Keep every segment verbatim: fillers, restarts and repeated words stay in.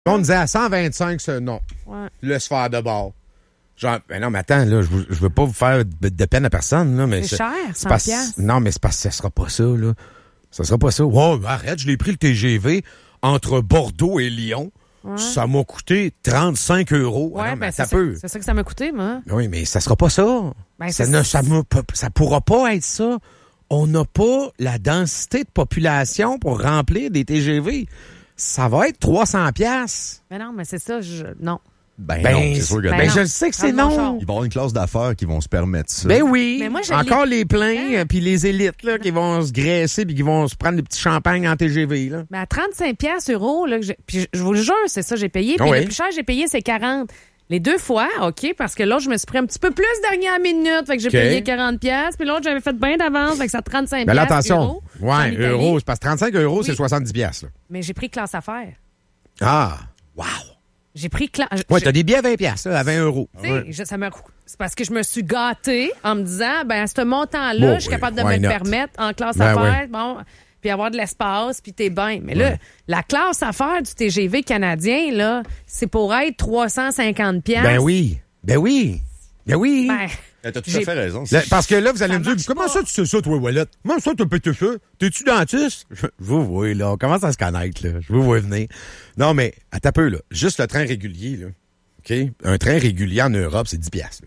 On disait à cent vingt-cinq, c'est non. Ouais. Laisse faire de bord. Genre, ben non, mais attends, là, je, je veux pas vous faire de, de peine à personne, là, mais. C'est, c'est cher, cent pas, piastres. Non, mais c'est parce que ça sera pas ça, là. Ça sera pas ça. Wow, arrête, je l'ai pris le T G V entre Bordeaux et Lyon. Ouais. Ça m'a coûté trente-cinq euros. Ouais, ah non, ben mais c'est, ça peut. c'est ça que ça m'a coûté, moi. Oui, mais ça sera pas ça. Ben, ça, c'est... ne, ça, me, ça pourra pas être ça. On n'a pas la densité de population pour remplir des T G V. Ça va être trois cents piastres. Mais non, mais c'est ça, je... non. Ben, ben non, c'est sûr que ben, ben je le sais que c'est non. non. Il va y avoir une classe d'affaires qui vont se permettre ça. Ben oui. Mais moi, je encore l'ai... les pleins, hein? Puis les élites là, qui vont se graisser puis qui vont se prendre des petits champagnes en T G V. Là. Mais à trente-cinq piastres euros, là, que j'ai... puis je, je vous le jure, c'est ça j'ai payé. Puis oh le oui. plus cher j'ai payé, c'est quarante. Les deux fois, OK, parce que l'autre, je me suis pris un petit peu plus dernière minute, fait que j'ai okay. payé quarante piastres, puis l'autre, j'avais fait bien d'avance, fait que ça trente-cinq ben là, piastres. attention. Euros, ouais, euros, c'est parce que trente-cinq euros, oui. C'est soixante-dix piastres. Là. Mais j'ai pris classe affaires. Ah, wow. J'ai pris classe. Ouais, t'as des billets à vingt piastres, là, à vingt euros. Tu sais, ouais. ça m'a. C'est parce que je me suis gâtée en me disant, ben à ce montant-là, bon, je suis oui, capable de me not? le permettre en classe ben affaires, oui. bon, puis avoir de l'espace, puis t'es bien. Mais là, ouais. la classe affaires du T G V canadien, là, c'est pour être trois cent cinquante piastres. Ben oui, ben oui, ben oui. Ben, T'as tout j'ai... à fait raison. Là, parce que là, vous allez ça me dire, comment pas. Ça, tu sais ça, toi, Wallet? Comment ça, tu peux ça? T'es-tu dentiste? Je vous vois, là. On commence à se connaître, là. Je vous vois venir. Non, mais, attends un peu, là. Juste le train régulier, là. OK? Un train régulier en Europe, c'est dix piastres, là.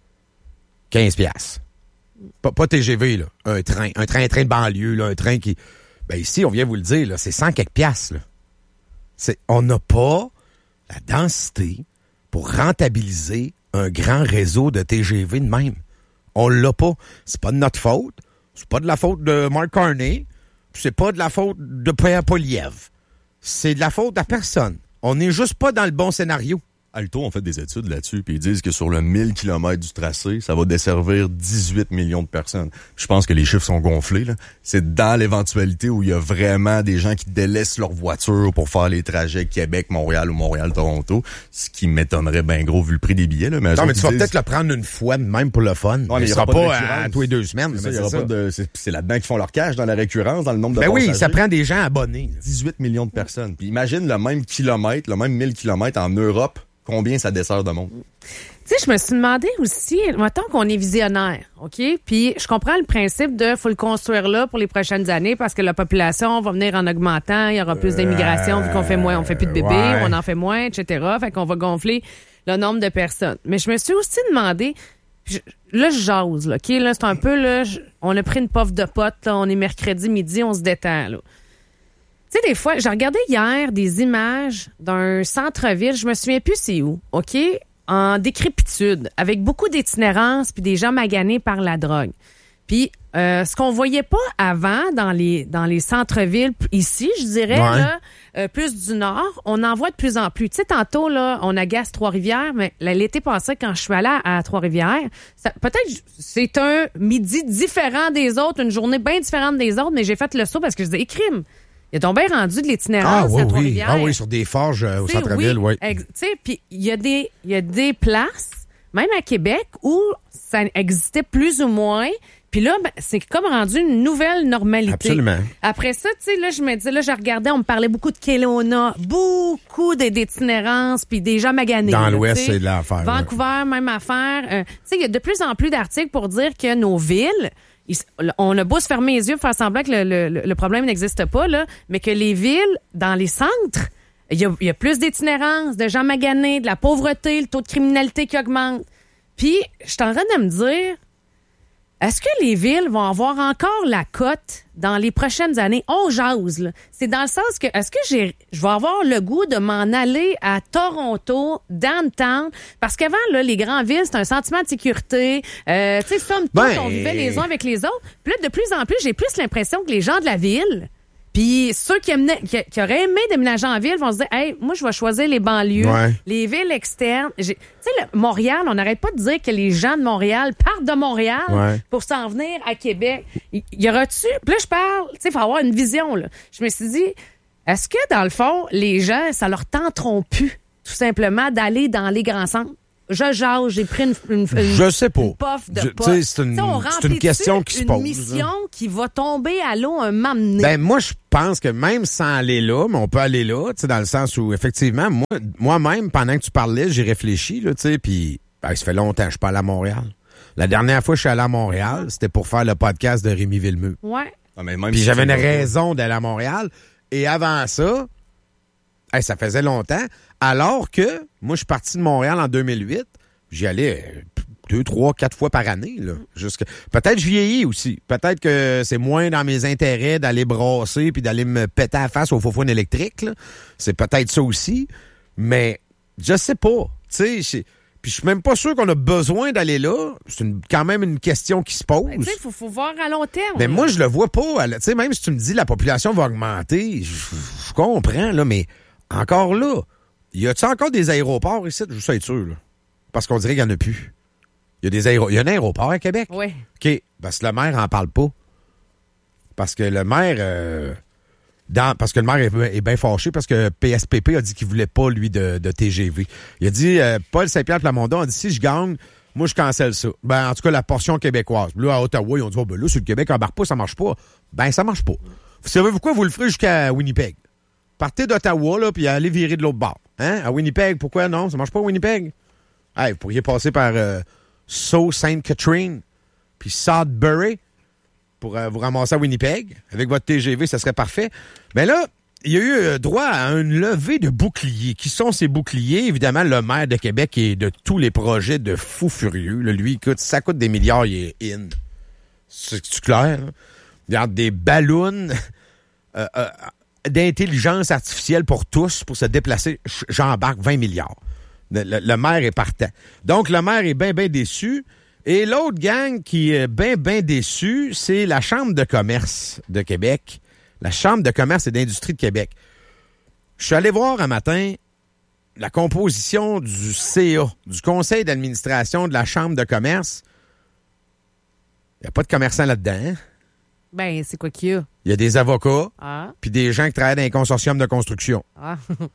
quinze piastres. Pas, pas T G V, là. Un train. Un train, un train de banlieue, là. Un train qui. Ben, ici, on vient vous le dire, là. C'est cent quelques piastres, là. C'est, on n'a pas la densité pour rentabiliser un grand réseau de T G V de même. On l'a pas. C'est pas de notre faute. C'est pas de la faute de Mark Carney. C'est pas de la faute de Pierre Poilievre. C'est de la faute à personne. On n'est juste pas dans le bon scénario. Alto ont fait des études là-dessus, puis ils disent que sur le mille kilomètres du tracé, ça va desservir dix-huit millions de personnes. Je pense que les chiffres sont gonflés, là. C'est dans l'éventualité où il y a vraiment des gens qui délaissent leur voiture pour faire les trajets Québec-Montréal ou Montréal-Toronto, ce qui m'étonnerait bien gros vu le prix des billets, là. Mais non, mais tu vas disent... peut-être le prendre une fois même pour le fun. Non, mais il sera pas, pas à, à tous les deux semaines. C'est, ça, mais y aura c'est, pas ça. de, c'est, c'est là-dedans qu'ils font leur cash, dans la récurrence, dans le nombre de ben passagers. Oui, ça prend des gens abonnés. dix-huit millions de personnes. Puis imagine le même kilomètre, le même mille kilomètres en Europe. Combien ça dessert de monde? Tu sais, je me suis demandé aussi, mettons qu'on est visionnaire, OK? Puis je comprends le principe de faut le construire là pour les prochaines années parce que la population va venir en augmentant, il y aura plus d'immigration vu qu'on fait moins, on fait plus de bébés, ouais. on en fait moins, et cetera. Fait qu'on va gonfler le nombre de personnes. Mais je me suis aussi demandé, je, là, je jase, là, OK? Là, c'est un peu, là, je, on a pris une puff de pote, là, on est mercredi midi, on se détend, là. Tu sais, des fois, j'ai regardé hier des images d'un centre-ville, je me souviens plus c'est où, OK? En décrépitude, avec beaucoup d'itinérance puis des gens maganés par la drogue. Puis, euh, ce qu'on voyait pas avant dans les dans les centres-villes ici, je dirais, ouais. là, euh, plus du nord, on en voit de plus en plus. Tu sais, tantôt, là, on agace Trois-Rivières, mais l'été passé, quand je suis allée à Trois-Rivières, ça, peut-être c'est un midi différent des autres, une journée bien différente des autres, mais j'ai fait le saut parce que je disais, crime. Il a donc bien rendu de l'itinérance ah, oui, à Trois-Rivières. Oui. Ah oui, sur des forges euh, au centre-ville, oui. Ex- tu sais, puis il y a des il y a des places, même à Québec, où ça existait plus ou moins. Puis là, ben, c'est comme rendu une nouvelle normalité. Absolument. Après ça, tu sais, là, je me disais, là, je regardais, on me parlait beaucoup de Kelowna, beaucoup d'itinérance, puis des gens maganés. Dans là, l'Ouest, c'est de l'affaire. Vancouver, ouais. même affaire. Euh, tu sais, il y a de plus en plus d'articles pour dire que nos villes, on a beau se fermer les yeux, faire semblant que le, le, le problème n'existe pas, là, mais que les villes, dans les centres, il y a, y a plus d'itinérance, de gens maganés, de la pauvreté, le taux de criminalité qui augmente. Puis, je suis en train de me dire, est-ce que les villes vont avoir encore la cote dans les prochaines années? On jase, là. C'est dans le sens que, est-ce que j'ai, je vais avoir le goût de m'en aller à Toronto, downtown? Parce qu'avant, là, les grandes villes, c'est un sentiment de sécurité. Euh, tu sais, somme toute, ben... on vivait les uns avec les autres. Puis là, de plus en plus, j'ai plus l'impression que les gens de la ville, puis ceux qui, aimaient, qui, qui auraient aimé déménager en ville vont se dire, hey, moi, je vais choisir les banlieues, ouais. les villes externes. Tu sais, Montréal, on n'arrête pas de dire que les gens de Montréal partent de Montréal ouais. pour s'en venir à Québec. Il y aura-tu... Puis là, je parle, tu sais, il faut avoir une vision, là. Je me suis dit, est-ce que, dans le fond, les gens, ça leur tenteront plus, tout simplement, d'aller dans les grands centres? je jase, j'ai pris une, une, une, je sais pas. une puff de Je- pot. tu sais, c'est une, T'sais, on c'est une question qui se pose. une mission qui va tomber à l'eau un moment donné. Ben, moi, je pense que même sans aller là, mais on peut aller là, tu sais, dans le sens où, effectivement, moi, moi-même, pendant que tu parlais, j'ai réfléchi, là, tu sais, puis ben, ça fait longtemps que je suis pas allé à Montréal. La dernière fois que je suis allé à Montréal, c'était pour faire le podcast de Rémi Villemeux. Ouais. Ah, mais même Puis si j'avais tu une vas pas- raison d'aller à Montréal. Et avant ça, hey, ça faisait longtemps, alors que moi, je suis parti de Montréal en deux mille huit. J'y allais euh, deux, trois, quatre fois par année. Là, jusque... Peut-être je vieillis aussi. Peut-être que c'est moins dans mes intérêts d'aller brasser puis d'aller me péter à la face au faux-foune électrique. Là. C'est peut-être ça aussi. Mais je sais pas. Tu sais, puis je suis même pas sûr qu'on a besoin d'aller là. C'est une- quand même une question qui se pose. Ben, tu sais, il faut, faut voir à long terme. Mais moi, je le vois pas. Tu sais, même si tu me dis la population va augmenter, je, je comprends, là, mais encore là, y a-tu encore des aéroports ici? Je suis sûr, là. Parce qu'on dirait qu'il n'y en a plus. Il y a des aéro... Il y a un aéroport à Québec? Oui. OK. Parce que le maire en parle pas. Parce que le maire... euh, dans... Parce que le maire est, est bien fâché parce que P S P P a dit qu'il voulait pas, lui, de, de T G V. Il a dit, euh, Paul Saint-Pierre Plamondon a dit, si je gagne, moi, je cancelle ça. Ben, en tout cas, la portion québécoise. Là, à Ottawa, ils ont dit, oh, ben là, sur le Québec, embarque pas, ça marche pas. Ben, ça marche pas. Vous savez-vous quoi? Vous le ferez jusqu'à Winnipeg. Partez d'Ottawa, là, puis allez virer de l'autre bord. Hein? À Winnipeg, pourquoi non? Ça marche pas à Winnipeg? Hey, vous pourriez passer par euh, Sault Sainte Catherine, puis Sudbury, pour euh, vous ramasser à Winnipeg. Avec votre T G V, ça serait parfait. Mais là, il y a eu euh, droit à une levée de boucliers. Qui sont ces boucliers? Évidemment, le maire de Québec et de tous les projets de fou furieux. Là, lui, écoute, ça coûte des milliards, il est in. C'est-tu clair? Hein? Il y a des ballons euh, euh, d'intelligence artificielle pour tous, pour se déplacer. J'embarque vingt milliards. Le, le, le maire est partant. Donc, le maire est bien, bien déçu. Et l'autre gang qui est bien, bien déçu, c'est la Chambre de commerce de Québec. La Chambre de commerce et d'industrie de Québec. Je suis allé voir un matin la composition du C A, du conseil d'administration de la Chambre de commerce. Il n'y a pas de commerçants là-dedans. Hein? Ben, c'est quoi qu'il y a? Il y a des avocats, Ah. puis des gens qui travaillent dans les consortiums de construction. Ah.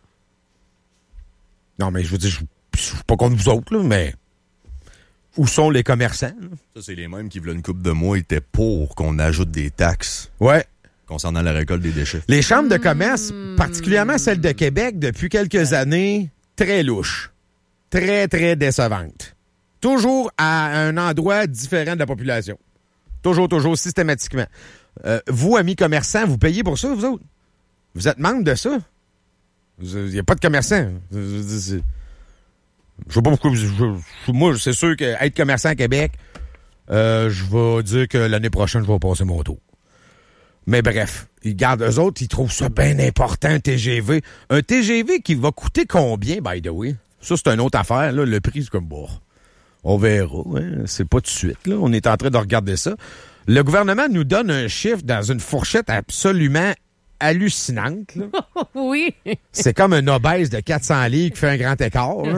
Non, mais je veux dire, je je suis pas contre vous autres, là, mais où sont les commerçants? Là? Ça, c'est les mêmes qui, il y a une couple de mois, étaient pour qu'on ajoute des taxes Ouais. concernant la récolte des déchets. Les chambres de commerce, particulièrement celle de Québec, depuis quelques années, très louches. Très, très décevantes. Toujours à un endroit différent de la population. Toujours, toujours, systématiquement. Euh, vous, amis commerçants, vous payez pour ça, vous autres? Vous êtes membre de ça? Il n'y a pas de commerçants. Je ne sais pas pourquoi. Je, je, moi, c'est sûr qu'être commerçant à Québec, euh, je vais dire que l'année prochaine, je vais passer mon tour. Mais bref, ils gardent eux autres, ils trouvent ça bien important, un T G V. Un T G V qui va coûter combien, by the way? Ça, c'est une autre affaire. Là. Le prix, c'est comme, bon, on verra. Hein? C'est pas tout de suite. Là. On est en train de regarder ça. Le gouvernement nous donne un chiffre dans une fourchette absolument hallucinante. Là. Oui. C'est comme un obèse de quatre cents livres qui fait un grand écart. Là.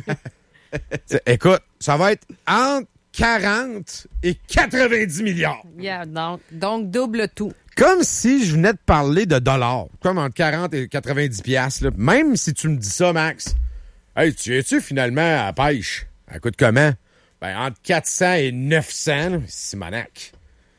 Écoute, ça va être entre quarante et quatre-vingt-dix milliards. Yeah, donc, donc, double tout. Comme si je venais de parler de dollars. Comme entre quarante et quatre-vingt-dix piastres. Là. Même si tu me dis ça, Max. Hey, tu es-tu finalement à la pêche? Elle coûte comment? Ben, entre quatre cents et neuf cents. Simonac.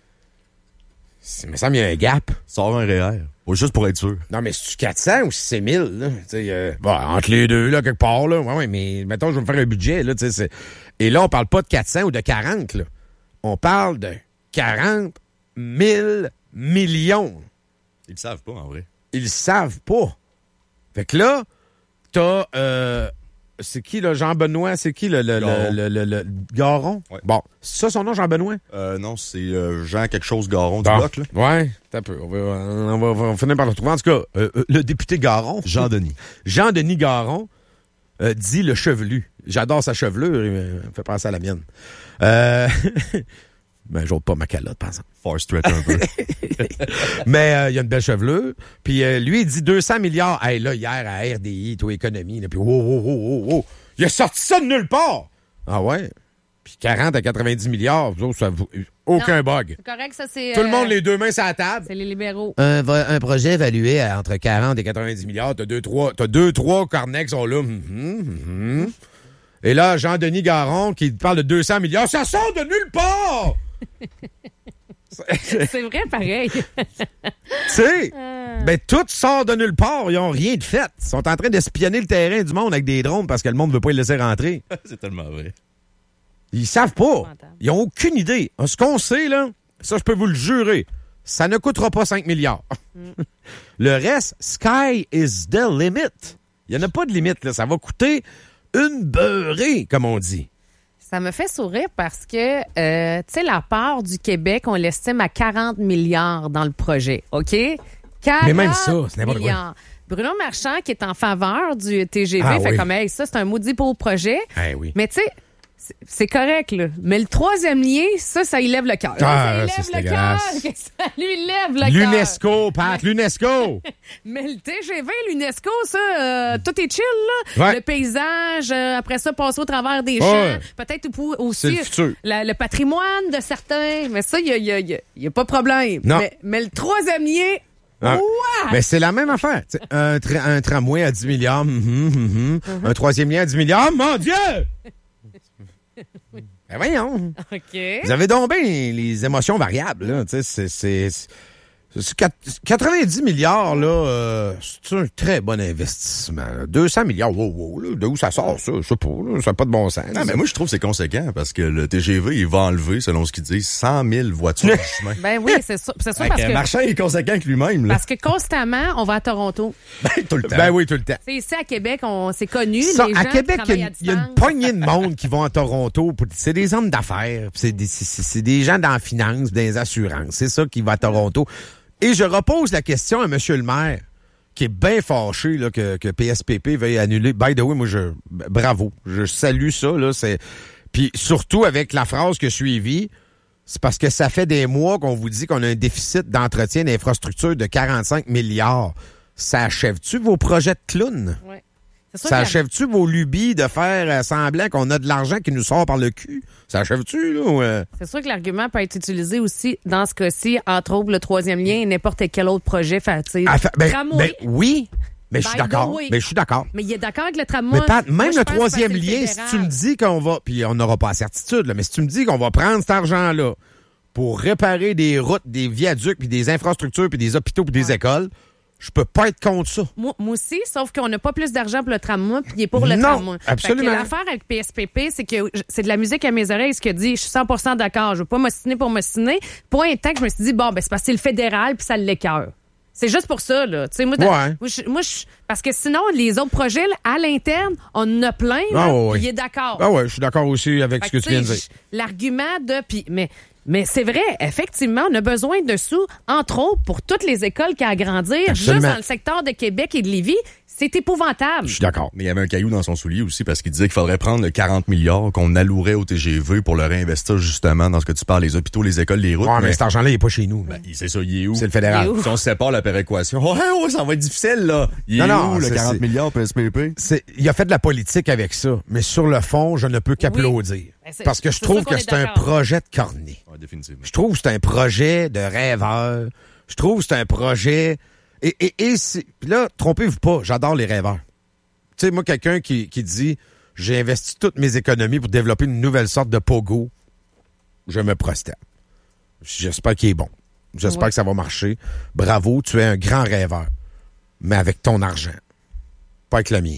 Il me semble qu'il y a un gap. Sors un R E R. Ou juste pour être sûr. Non, mais c'est-tu quatre cents ou c'est mille? Là? Euh, bon, entre les deux, là, quelque part. Là. Ouais, ouais, mais mettons, je vais me faire un budget. Là, c'est... Et là, on parle pas de quatre cents ou de quarante. Là. On parle de quarante mille millions. Ils le savent pas, en vrai. Ils le savent pas. Fait que là, t'as... Euh, c'est qui, là, Jean-Benoît? C'est qui, le, le, Garon. le, le, le, le Garon? Ouais. Bon, c'est ça son nom, Jean-Benoît? Euh, non, c'est euh, Jean quelque chose Garon du Bon. bloc, là. Ouais, t'as peu. On va, on, va, on va finir par le trouver. En tout cas, euh, euh, le député Garon. Jean-Denis. Jean-Denis Garon euh, dit le chevelu. J'adore sa chevelure, il me fait penser à la mienne. Euh... ben, j'ôte pas ma calotte, par exemple. Far stretch un peu. Mais il euh, y a une belle chevelure. Puis euh, lui, il dit deux cents milliards. Hey, là, hier, à R D I, toi, économie. Là, puis, oh, oh, oh, oh, oh. Il a sorti ça de nulle part. Ah ouais? Puis quarante à quatre-vingt-dix milliards, vous autres, ça vous... aucun Non, bug. C'est correct, ça, c'est... Tout le monde, euh, les deux mains sur la table. C'est les libéraux. Un, un projet évalué à entre quarante et quatre-vingt-dix milliards. T'as deux, trois, t'as deux, trois cornets qui sont là. Mm-hmm, mm-hmm. Et là, Jean-Denis Garon qui parle de deux cents milliards, ça sort de nulle part! C'est vrai, pareil. Tu sais, ben tout sort de nulle part. Ils ont rien de fait. Ils sont en train d'espionner le terrain du monde avec des drones parce que le monde ne veut pas les laisser rentrer. C'est tellement vrai. Ils savent pas. Ils ont aucune idée. Ce qu'on sait, là, ça, je peux vous le jurer, ça ne coûtera pas cinq milliards. Mm. Le reste, sky is the limit. Il n'y en a pas de limite, là. Ça va coûter une beurrée, comme on dit. Ça me fait sourire parce que, euh, tu sais, la part du Québec, on l'estime à quarante milliards dans le projet, OK? quarante Mais même ça, c'est n'importe milliards. Quoi. Bruno Marchand, qui est en faveur du T G V, ah, fait oui. comme, hey, ça, c'est un maudit beau projet. Eh oui. Mais tu sais, c'est correct, là. Mais le troisième lien, ça, ça y lève le cœur. Ah, ça y c'est lève le cœur. Ça lui lève le cœur. L'UNESCO, Pat, l'UNESCO. Mais le T G V, l'UNESCO, ça, euh, tout est chill, là. Ouais. Le paysage, euh, après ça, passer au travers des champs. Ouais. Peut-être aussi le futur. La, le patrimoine de certains. Mais ça, il n'y a, y a, y a, y a pas de problème. Non. Mais, mais le troisième lien... Ah. Ouais. Mais c'est la même affaire. T'sais, un, tra- un tramway à dix milliards, mm-hmm, mm-hmm. Uh-huh. Un troisième lien à dix milliards, mon Dieu! Ben voyons. OK. Vous avez donc bien les émotions variables, là. Tu sais, c'est, c'est, c'est quatre-vingt-dix milliards, là, euh, c'est un très bon investissement. Là. deux cents milliards, wow, wow, là, de où ça sort, ça? Je sais pas, là, ça n'a pas de bon sens. Non, mais moi, je trouve que c'est conséquent parce que le T G V, il va enlever, selon ce qu'ils disent, cent mille voitures du chemin. Ben oui, c'est sûr. C'est sûr Fait parce que que... Marchand est conséquent que lui-même, là. Parce que constamment, on va à Toronto. Ben, tout le temps. Ben oui, tout le temps. C'est ici à Québec, on s'est connu. Ça, les à gens Québec, il y, travaillent a à une- il y a une distance. poignée de monde qui vont à Toronto. pour- C'est des hommes d'affaires. C'est des, c'est, c'est- c'est des gens dans la finance, dans les assurances. C'est ça qui va à Toronto. Et je repose la question à M. le maire, qui est bien fâché là, que, que P S P P veuille annuler. By the way, moi, je bravo. Je salue ça. Là, c'est... Puis surtout avec la phrase que suivie, c'est parce que ça fait des mois qu'on vous dit qu'on a un déficit d'entretien d'infrastructures de quarante-cinq milliards. Ça achève-tu vos projets de clown? Ouais. C'est sûr Ça que la- achève-tu vos lubies de faire euh, semblant qu'on a de l'argent qui nous sort par le cul? Ça achève-tu, là? ou, euh? C'est sûr que l'argument peut être utilisé aussi dans ce cas-ci, entre autres le troisième lien et n'importe quel autre projet. Fait, tu sais, Ah, fait- ben, tramway. ben, oui, mais je suis By the d'accord. way. Mais je suis d'accord. Mais il est d'accord avec le tramway. Mais Pat, Moi, même je le pense troisième que c'est le lien, si fédéral. tu me dis qu'on va, puis on n'aura pas la certitude, là, mais si tu me dis qu'on va prendre cet argent-là pour réparer des routes, des viaducs, puis des infrastructures, puis des hôpitaux, puis des Ouais. écoles, je peux pas être contre ça. Moi, moi aussi, sauf qu'on n'a pas plus d'argent pour le tramway, puis il est pour le Non, tramway. absolument. Fait que l'affaire avec P S P P, c'est que je- c'est de la musique à mes oreilles, ce que dit, je suis cent pour cent d'accord, je veux pas m'ostiner pour m'ostiner. Point un temps que je me suis dit, bon, ben c'est parce que c'est le fédéral, puis ça l'écœure. C'est juste pour ça, là. Tu sais, moi, dans- Ouais. moi, je- moi, je- parce que sinon, les autres projets, là, à l'interne, on en a plein, là, Ah, ouais, puis ouais. il est d'accord. Ah ouais, je suis d'accord aussi avec Fait ce que tu viens de tu dire. sais, je- l'argument de... Puis, mais mais c'est vrai, effectivement, on a besoin de sous, entre autres, pour toutes les écoles qui a à grandir, Absolument. juste dans le secteur de Québec et de Lévis. C'est épouvantable. Je suis d'accord. Mais il y avait un caillou dans son soulier aussi parce qu'il disait qu'il faudrait prendre le quarante milliards qu'on allouerait au T G V pour le réinvestir justement dans ce que tu parles, les hôpitaux, les écoles, les routes. Ouais, mais cet argent-là, il est pas chez nous. Ben, il- c'est ça, il est où? C'est le fédéral. Il est où? Si on se sépare la péréquation, ouais, ouais, ça va être difficile, là. Il est Non, non, où, le c'est- quarante c'est- milliards P S P P? C'est, il a fait de la politique avec ça, mais sur le fond, je ne peux qu'applaudir. Ben, c'est- Parce que je c'est trouve sûr qu'on que est c'est un d'accord. projet de cornet. Ouais, définitivement. Je trouve que c'est un projet de rêveur. Je trouve que c'est un projet... Et, et, et c'est- puis là, trompez-vous pas, j'adore les rêveurs. Tu sais, moi, quelqu'un qui, qui dit « J'ai investi toutes mes économies pour développer une nouvelle sorte de pogo », je me prosterne. J'espère qu'il est bon. J'espère Ouais. que ça va marcher. Bravo, tu es un grand rêveur. Mais avec ton argent. Pas avec le mien.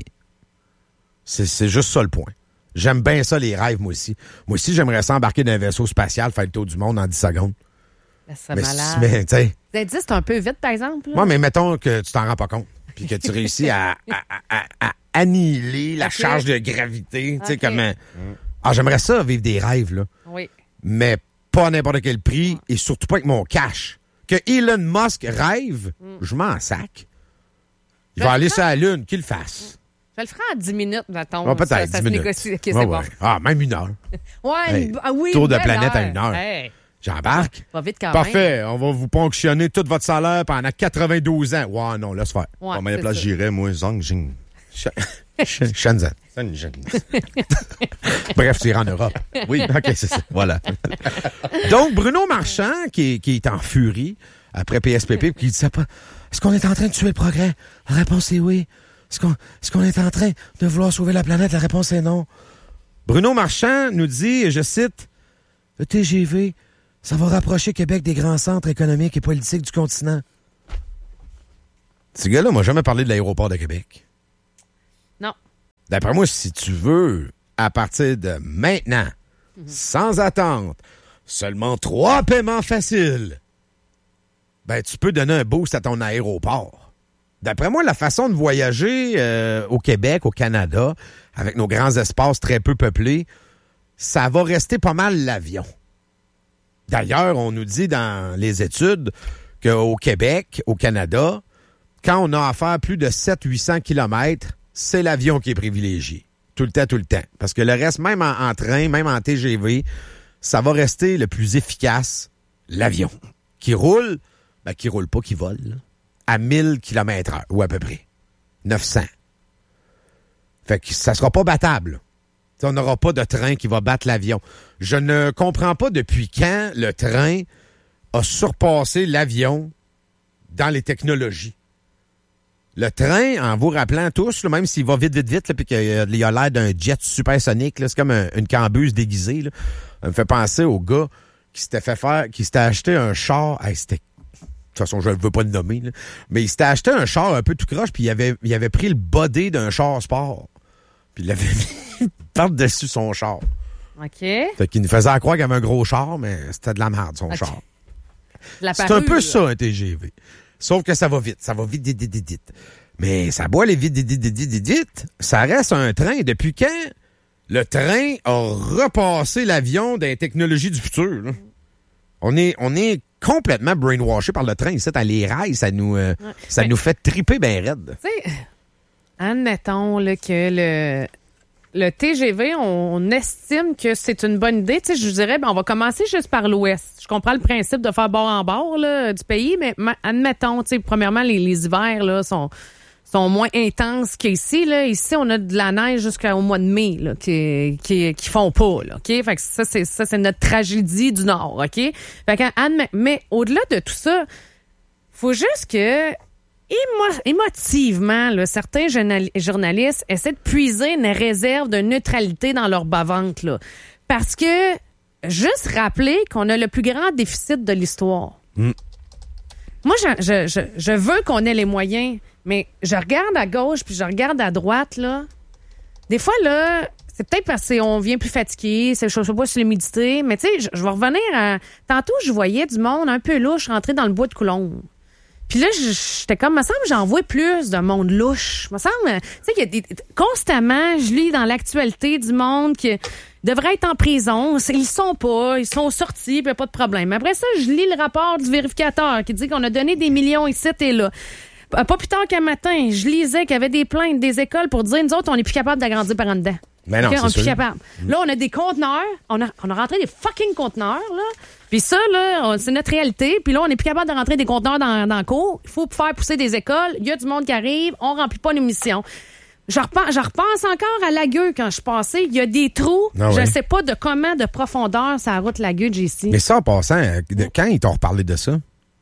C'est, c'est juste ça le point. J'aime bien ça, les rêves, moi aussi. Moi aussi, j'aimerais ça embarquer dans un vaisseau spatial, faire le tour du monde en dix secondes. Ben, c'est Mais, malade. mais tu sais, Vous avez dit c'est un peu vite, par exemple. là? moi, mais mettons que tu t'en rends pas compte, puis que tu réussis à, à, à, à annihiler la Ok. charge de gravité, tu sais, Ok. comment... Ah, j'aimerais ça, vivre des rêves, là. Oui. Mais pas à n'importe quel prix, et surtout pas avec mon cash. Que Elon Musk rêve, je m'en sac. Il va Ben, aller non. sur la Lune, qu'il le fasse. Je le ferai en dix minutes, mettons. Ah, peut-être ça, ça dix se minutes. négocie. OK, c'est Ouais, bon. ouais. Ah, même une heure. Ouais, Hey, ah oui, tour une de belle planète à une heure. Hey, J'embarque. va vite quand Parfait. On va vous ponctionner tout votre salaire pendant quatre-vingt-douze ans. Ouais, non, laisse faire. même. Ouais, Combien de c'est places ça. j'irais, moi? Zhangjiang. Sh- Sh- Shenzhen. Bref, tu iras en Europe. Oui. OK, c'est ça. Voilà. Donc, Bruno Marchand, qui est, qui est en furie après P S P P, qui dit ça pas. Est-ce qu'on est en train de tuer le progrès? La réponse est oui. Est-ce qu'on, est-ce qu'on est en train de vouloir sauver la planète? La réponse est non. Bruno Marchand nous dit, je cite, « Le T G V, ça va rapprocher Québec des grands centres économiques et politiques du continent. » Ce gars-là m'a jamais parlé de l'aéroport de Québec. Non. D'après moi, si tu veux, à partir de maintenant, mm-hmm. sans attente, seulement trois paiements faciles, ben tu peux donner un boost à ton aéroport. D'après moi, la façon de voyager euh, au Québec, au Canada, avec nos grands espaces très peu peuplés, ça va rester pas mal l'avion. D'ailleurs, on nous dit dans les études qu'au Québec, au Canada, quand on a à faire plus de sept à huit cents kilomètres, c'est l'avion qui est privilégié. Tout le temps, tout le temps. Parce que le reste, même en, en train, même en T G V, ça va rester le plus efficace, l'avion. Qui roule, ben qui roule pas, qui vole, là, à mille kilomètres heure, ou à peu près. neuf cents. Fait que ça sera pas battable. T'sais, on n'aura pas de train qui va battre l'avion. Je ne comprends pas depuis quand le train a surpassé l'avion dans les technologies. Le train, en vous rappelant tous, là, même s'il va vite, vite, vite, puis qu'il a, il a l'air d'un jet supersonique, là, c'est comme un, une cambuse déguisée, là. Ça me fait penser au gars qui s'était fait faire, qui s'était acheté un char. Hey, c'était, de toute façon, je ne veux pas le nommer, là, mais il s'était acheté un char un peu tout croche, puis il avait, il avait pris le body d'un char sport, puis il l'avait mis par-dessus son char. OK. Fait qu'il nous faisait croire qu'il avait un gros char, mais c'était de la merde, son okay. char. La c'est un peu ça, un T G V. Sauf que ça va vite. Ça va vite, vite, vite, vite, vite. Mais ça boit les vite, vite, vite, vite, vite, vite. Ça reste un train. Depuis quand le train a repassé l'avion des technologies du futur? Là? On est, on est complètement brainwashé par le train. Ici, dans les rails, ça nous, euh, ouais. ça Mais, nous fait triper bien raide. Tu sais, admettons là, que le... Le T G V, on estime que c'est une bonne idée. Tu sais, je dirais, ben, on va commencer juste par l'ouest. Je comprends le principe de faire bord en bord là, du pays, mais ma, admettons, tu sais, premièrement, les, les hivers là, sont, sont moins intenses qu'ici. Là. Ici, on a de la neige jusqu'au mois de mai là, qui, qui, qui font pas. Là, okay? Fait que ça, c'est, ça, c'est notre tragédie du Nord. OK? Fait que, admet, mais au-delà de tout ça, faut juste que... Émo- émotivement, là, certains journal- journalistes essaient de puiser une réserve de neutralité dans leur bas-ventre. Là, parce que, juste rappeler qu'on a le plus grand déficit de l'histoire. Mm. Moi, je, je, je, je veux qu'on ait les moyens, mais je regarde à gauche puis je regarde à droite. Là. Des fois, là, c'est peut-être parce qu'on vient plus fatigué, c'est, je sais pas sur l'humidité, mais tu sais, je, je vais revenir à... Tantôt, je voyais du monde un peu louche rentrer dans le bois de Coulombe. Puis là, j'étais comme, me semble, j'en vois plus de monde louche. Me semble, tu sais, qu'il y a des, constamment, je lis dans l'actualité du monde qui devrait être en prison. Ils sont pas, ils sont sortis, puis pas de problème. Après ça, je lis le rapport du vérificateur qui dit qu'on a donné des millions ici et là. Pas plus tard qu'un matin, je lisais qu'il y avait des plaintes des écoles pour dire, nous autres, on n'est plus capable d'agrandir par en dedans. Mais non, okay, c'est on est plus sûr. capable. Mmh. Là, on a des conteneurs. On a, on a rentré des fucking conteneurs, là. Puis ça, là, on, c'est notre réalité. Puis là, on n'est plus capable de rentrer des conteneurs dans, dans le cours. Il faut faire pousser des écoles. Il y a du monde qui arrive. On remplit pas nos missions. Je repense, je repense encore à Lagueux quand je suis passée. Il y a des trous. Ah ouais. Je sais pas de comment de profondeur ça route Lagueux, J C. Mais ça, en passant, quand ils t'ont reparlé de ça?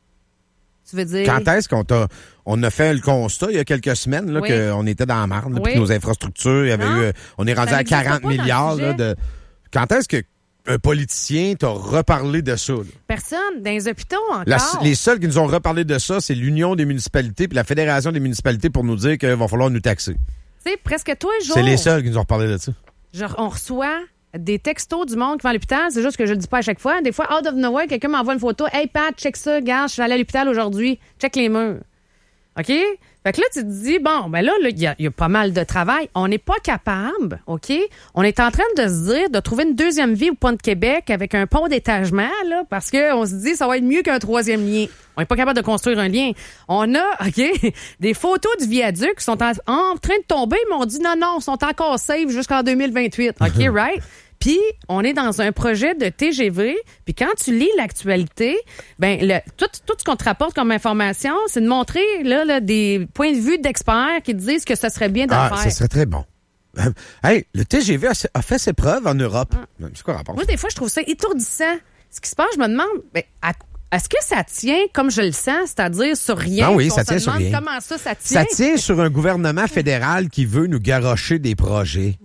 Tu veux dire? Quand est-ce qu'on t'a... On a fait le constat il y a quelques semaines là, oui. qu'on était dans la marde, oui. puis nos infrastructures, il y avait eu, on est rendu à quarante milliards. Là, de... Quand est-ce qu'un politicien t'a reparlé de ça? Là? Personne. Dans les hôpitaux encore. La, les seuls qui nous ont reparlé de ça, c'est l'Union des municipalités puis la Fédération des municipalités pour nous dire qu'il va falloir nous taxer. Tu sais, presque tous les jours. C'est les seuls qui nous ont reparlé de ça. Genre, on reçoit des textos du monde qui va à l'hôpital. C'est juste que je le dis pas à chaque fois. Des fois, out of nowhere, quelqu'un m'envoie une photo. Hey Pat, check ça, gars, je suis allé à l'hôpital aujourd'hui. Check les murs. OK? Fait que là, tu te dis, bon, ben là, il y, y a pas mal de travail. On n'est pas capable, OK? On est en train de se dire de trouver une deuxième vie au pont de Québec avec un pont d'étagement, là, parce qu'on se dit ça va être mieux qu'un troisième lien. On n'est pas capable de construire un lien. On a, OK, des photos du viaduc qui sont en, en train de tomber, mais on dit non, non, ils sont encore safe jusqu'en deux mille vingt-huit. OK, right? Puis, on est dans un projet de T G V. Puis, quand tu lis l'actualité, ben le, tout, tout ce qu'on te rapporte comme information, c'est de montrer là, là, des points de vue d'experts qui te disent que ce serait bien de ah, faire. Ça serait très bon. Hey, le T G V a, a fait ses preuves en Europe. Ah. C'est quoi le rapport? Moi, des fois, je trouve ça étourdissant. Ce qui se passe, je me demande, ben, à, est-ce que ça tient comme je le sens, c'est-à-dire sur rien? Ah oui, ça tient sur rien. Comment ça, ça tient? Ça tient sur un gouvernement fédéral qui veut nous garrocher des projets. Mm.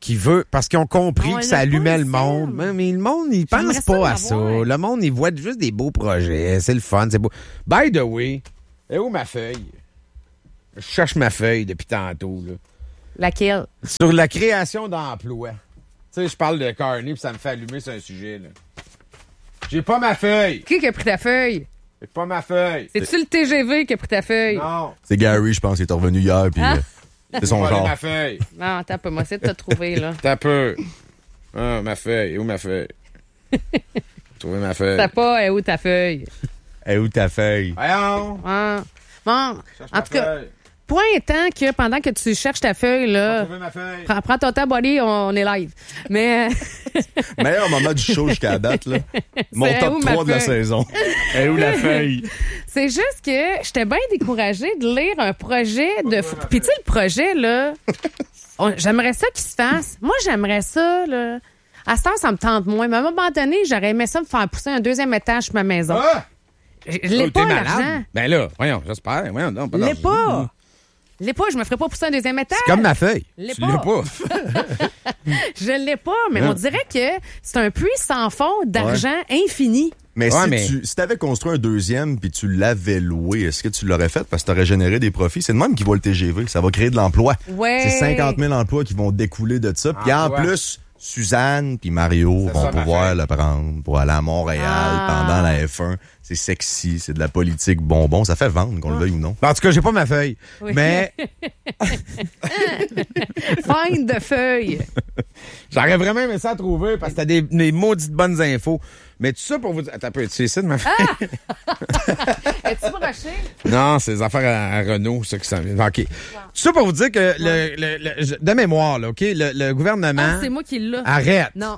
qui veut, parce qu'ils ont compris On que ça l'a allumait pas, le le monde. film. Mais, mais le monde, il pense J'aimerais pas ça à ça. l'avoir. Le monde, il voit juste des beaux projets. C'est le fun, c'est beau. By the way, est où ma feuille? Je cherche ma feuille depuis tantôt, là. Laquelle? Sur la création d'emplois. Tu sais, je parle de Carney puis ça me fait allumer sur un sujet, là. J'ai pas ma feuille. Qui qui a pris ta feuille? J'ai pas ma feuille. C'est-tu le T G V qui a pris ta feuille? Non. C'est Gary, je pense, il est revenu hier, puis Ah. euh, c'est son J'ai pas genre. ma feuille. Non, attends un peu, moi, essayer de te trouver, là. T'as peu. Ah, ma feuille. Où ma feuille? Trouver ma feuille. T'as pas, est où ta feuille? Hey, où ta feuille? Voyons. Ah. Bon, Cherche en ma tout cas, feuille. point étant que pendant que tu cherches ta feuille, là, Trouver ma feuille. prends, prends ton temps, buddy, on, on est live. Mais, Meilleur moment du show jusqu'à la date, là. Mon C'est top où ma trois de la feuille? saison. Hey, où la feuille? c'est juste que j'étais bien découragée de lire un projet de... Puis tu sais, le projet, là, on- j'aimerais ça qu'il se fasse. Moi, j'aimerais ça, là. À ce temps, ça me tente moins. Mais à un moment donné, j'aurais aimé ça me faire pousser un deuxième étage sur ma maison. Ah! Je je l'ai Oh, pas, t'es malade? l'argent. Ben là, voyons, j'espère. Voyons, non, pas Je l'ai d'argent. pas. Je l'ai pas. Je me ferais pas pousser un deuxième étage. C'est comme ma feuille. Je l'ai Tu pas. l'as pas. Je l'ai pas, mais Hein? on dirait que c'est un puits sans fond d'argent infini. Mais Ouais, si mais- tu si t'avais construit un deuxième puis tu l'avais loué, est-ce que tu l'aurais fait parce que t'aurais généré des profits? C'est de même qui va le T G V. Ça va créer de l'emploi. Ouais. C'est cinquante mille emplois qui vont découler de ça. Puis en Emploi. plus, Suzanne puis Mario C'est vont ça, ma pouvoir feuille. le prendre pour aller à Montréal Ah. pendant la F un. C'est sexy, c'est de la politique bonbon. Ça fait vendre, qu'on le veuille ou non. En tout cas, j'ai pas ma feuille. Oui. Mais Find de feuilles. j'aurais vraiment aimé ça à trouver parce que t'as des, des maudites bonnes infos. Mais tout ça pour vous dire. Attends un peu, tu sais ça de ma feuille? Es-tu broché? Non, c'est des affaires à, à Renault, ça qui s'en vient. OK. Tout ça pour vous dire que, le, le- le- je- de mémoire, là, OK, le, le gouvernement. Ah, c'est moi qui l'ai. Arrête. Non.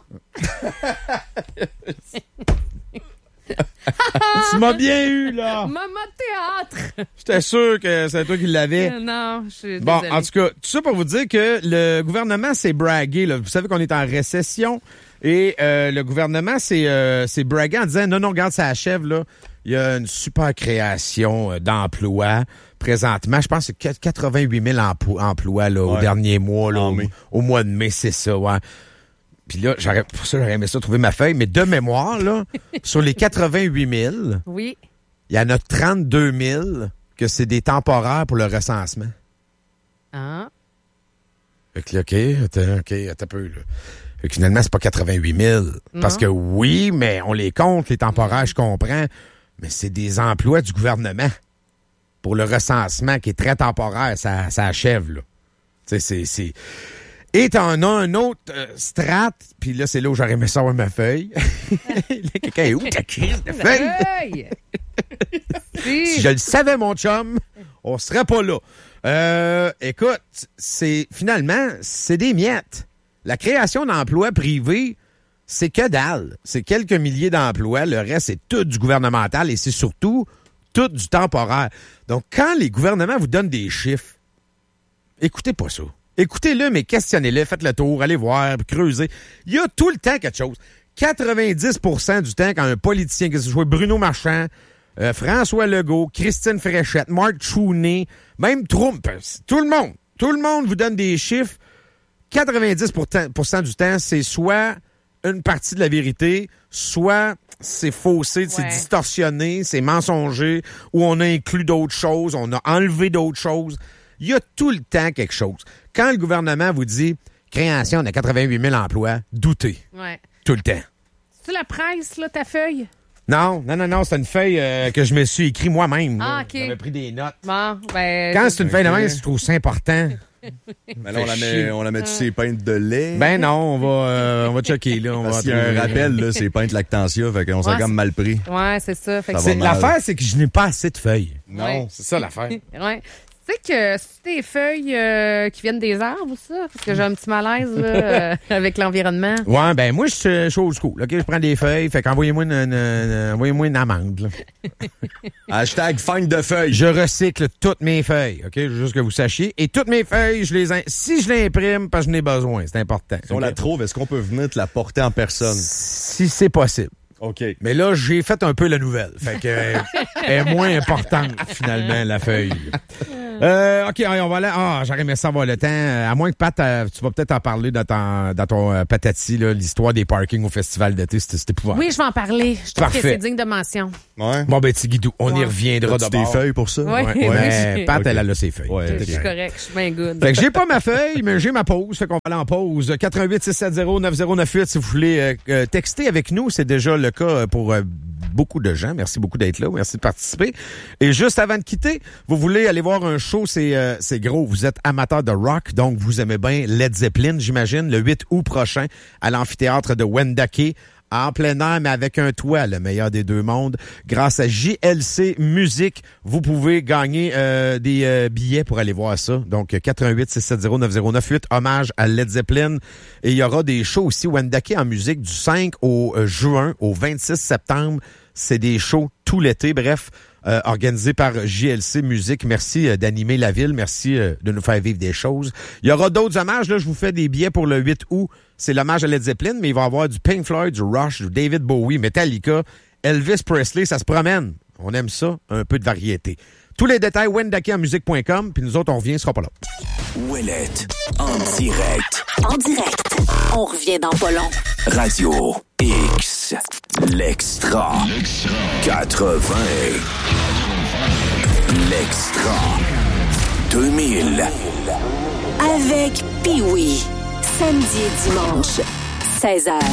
Tu m'as bien eu, là. Maman théâtre. J'étais sûr que c'est toi qui l'avais. Euh, Non, je suis Bon, désolée. en tout cas, tout ça pour vous dire que le gouvernement s'est bragué. Là. Vous savez qu'on est en récession et euh, le gouvernement s'est euh, s'est bragué en disant non, non, regarde, ça achève. Là. Il y a une super création euh, d'emplois présentement. Je pense que c'est quatre-vingt-huit mille emplo- emplois là, au Ouais. dernier mois, là, En au, mai. au mois de mai, c'est ça. Ouais. Puis là, j'aurais, pour ça, j'aurais aimé ça trouver ma feuille. Mais de mémoire, là, sur les quatre-vingt-huit mille, Oui. il y en a trente-deux mille que c'est des temporaires pour le recensement. Ah. Fait que là, OK, attends, OK, attends un peu, là. Fait que finalement, c'est pas quatre-vingt-huit mille. Parce Non. que oui, mais on les compte, les temporaires, je comprends. Mais c'est des emplois du gouvernement pour le recensement qui est très temporaire. Ça, ça achève, là. Tu sais, c'est, c'est... Et t'en as un autre euh, strat, puis là, c'est là où j'aurais aimé savoir ma feuille. Là, quelqu'un est où ta crise de feuille? Hey! Si. Si je le savais, mon chum, on serait pas là. Euh, écoute, c'est finalement, c'est des miettes. La création d'emplois privés, c'est que dalle. C'est quelques milliers d'emplois. Le reste, c'est tout du gouvernemental et c'est surtout tout du temporaire. Donc, quand les gouvernements vous donnent des chiffres, écoutez pas ça. Écoutez-le, mais questionnez-le, faites le tour, allez voir, creusez. Il y a tout le temps quelque chose. quatre-vingt-dix pour cent du temps, quand un politicien, que ce soit Bruno Marchand, euh, François Legault, Christine Fréchette, Mark Truoney, même Trump, tout le monde, tout le monde vous donne des chiffres. quatre-vingt-dix pour cent du temps, c'est soit une partie de la vérité, soit c'est faussé, c'est Ouais. distorsionné, c'est mensonger, ou on a inclus d'autres choses, on a enlevé d'autres choses. Il y a tout le temps quelque chose. Quand le gouvernement vous dit création de quatre-vingt-huit mille emplois, doutez. Ouais. Tout le temps. C'est la presse, là, ta feuille? Non, non, non, non, c'est une feuille euh, que je me suis écrit moi-même. Ah, là. OK. J'avais pris des notes. Bon, ben. Quand c'est une feuille de Ok. même, je trouve ça important. Mais là, on la Fait chier. met, on la met sur ses peintes de lait. Ben non, on va, euh, on va checker, là. On va Parce qu'il y a un trouver. rappel, là, c'est peintes lactantia, fait qu'on s'est Ouais, comme mal pris. Ouais, c'est ça. Fait que Ça C'est- va mal. L'affaire, c'est que je n'ai pas assez de feuilles. Non. Ouais. C'est ça l'affaire. Ouais. Tu sais que c'est des feuilles euh, qui viennent des arbres, ça? Parce que j'ai un petit malaise là, euh, avec l'environnement. Ouais, ben moi, je suis je suis old school. OK, je prends des feuilles, fait qu'envoyez-moi une, une- une- envoyez-moi une amende. Là. Hashtag feinte de feuilles. Je recycle toutes mes feuilles, OK? Juste que vous sachiez. Et toutes mes feuilles, je les in- si je l'imprime, parce que je n'ai besoin, c'est important. Si on OK? la trouve, est-ce qu'on peut venir te la porter en personne? Si c'est possible. OK. Mais là, j'ai fait un peu la nouvelle. Fait que euh, elle est moins importante, finalement, la feuille. Euh, OK, on va aller. Ah, j'aurais aimé ça avoir le temps. À moins que Pat, euh, tu vas peut-être en parler dans ton, dans ton euh, patati, là, l'histoire des parkings au festival d'été. C'était, c'était épouvantable. Oui, je vais en parler. Je trouve Parfait. que c'est digne de mention. Ouais. Bon, ben, Tigidou, on Ouais. y reviendra As-tu d'abord. des feuilles pour ça? Ouais. Ouais, Oui, mais j'ai- Pat, Ok. elle a ses feuilles. Ouais, Je suis correct, je suis bien good. Fait que j'ai pas ma feuille, mais j'ai ma pause. Fait qu'on va aller en pause. quatre un huit six sept zéro neuf zéro neuf huit si vous voulez euh, euh, texter avec nous. C'est déjà le cas pour euh, beaucoup de gens. Merci beaucoup d'être là. Merci de participer. Et juste avant de quitter, vous voulez aller voir un show, c'est euh, c'est gros. Vous êtes amateur de rock, donc vous aimez bien Led Zeppelin, j'imagine, le huit août prochain à l'amphithéâtre de Wendake. En plein air, mais avec un toit, le meilleur des deux mondes. Grâce à J L C Musique, vous pouvez gagner euh, des euh, billets pour aller voir ça. Donc, quatre un huit six sept zéro neuf zéro neuf huit, hommage à Led Zeppelin. Et il y aura des shows aussi, Wendake en musique, du cinq au euh, juin, au vingt-six septembre. C'est des shows tout l'été, bref. Euh, organisé par J L C Musique. Merci euh, d'animer la ville. Merci euh, de nous faire vivre des choses. Il y aura d'autres hommages. Là, je vous fais des billets pour le huit août. C'est l'hommage à Led Zeppelin, mais il va y avoir du Pink Floyd, du Rush, du David Bowie, Metallica, Elvis Presley. Ça se promène. On aime ça. Un peu de variété. Tous les détails, wendake en musique point com. Puis nous autres, on revient, ce sera pas là. Ouellette, en direct. En direct. On revient dans pas long. Radio X. L'extra. quatre-vingts. L'extra. deux mille. Avec Pee-Wee. Samedi et dimanche, seize heures.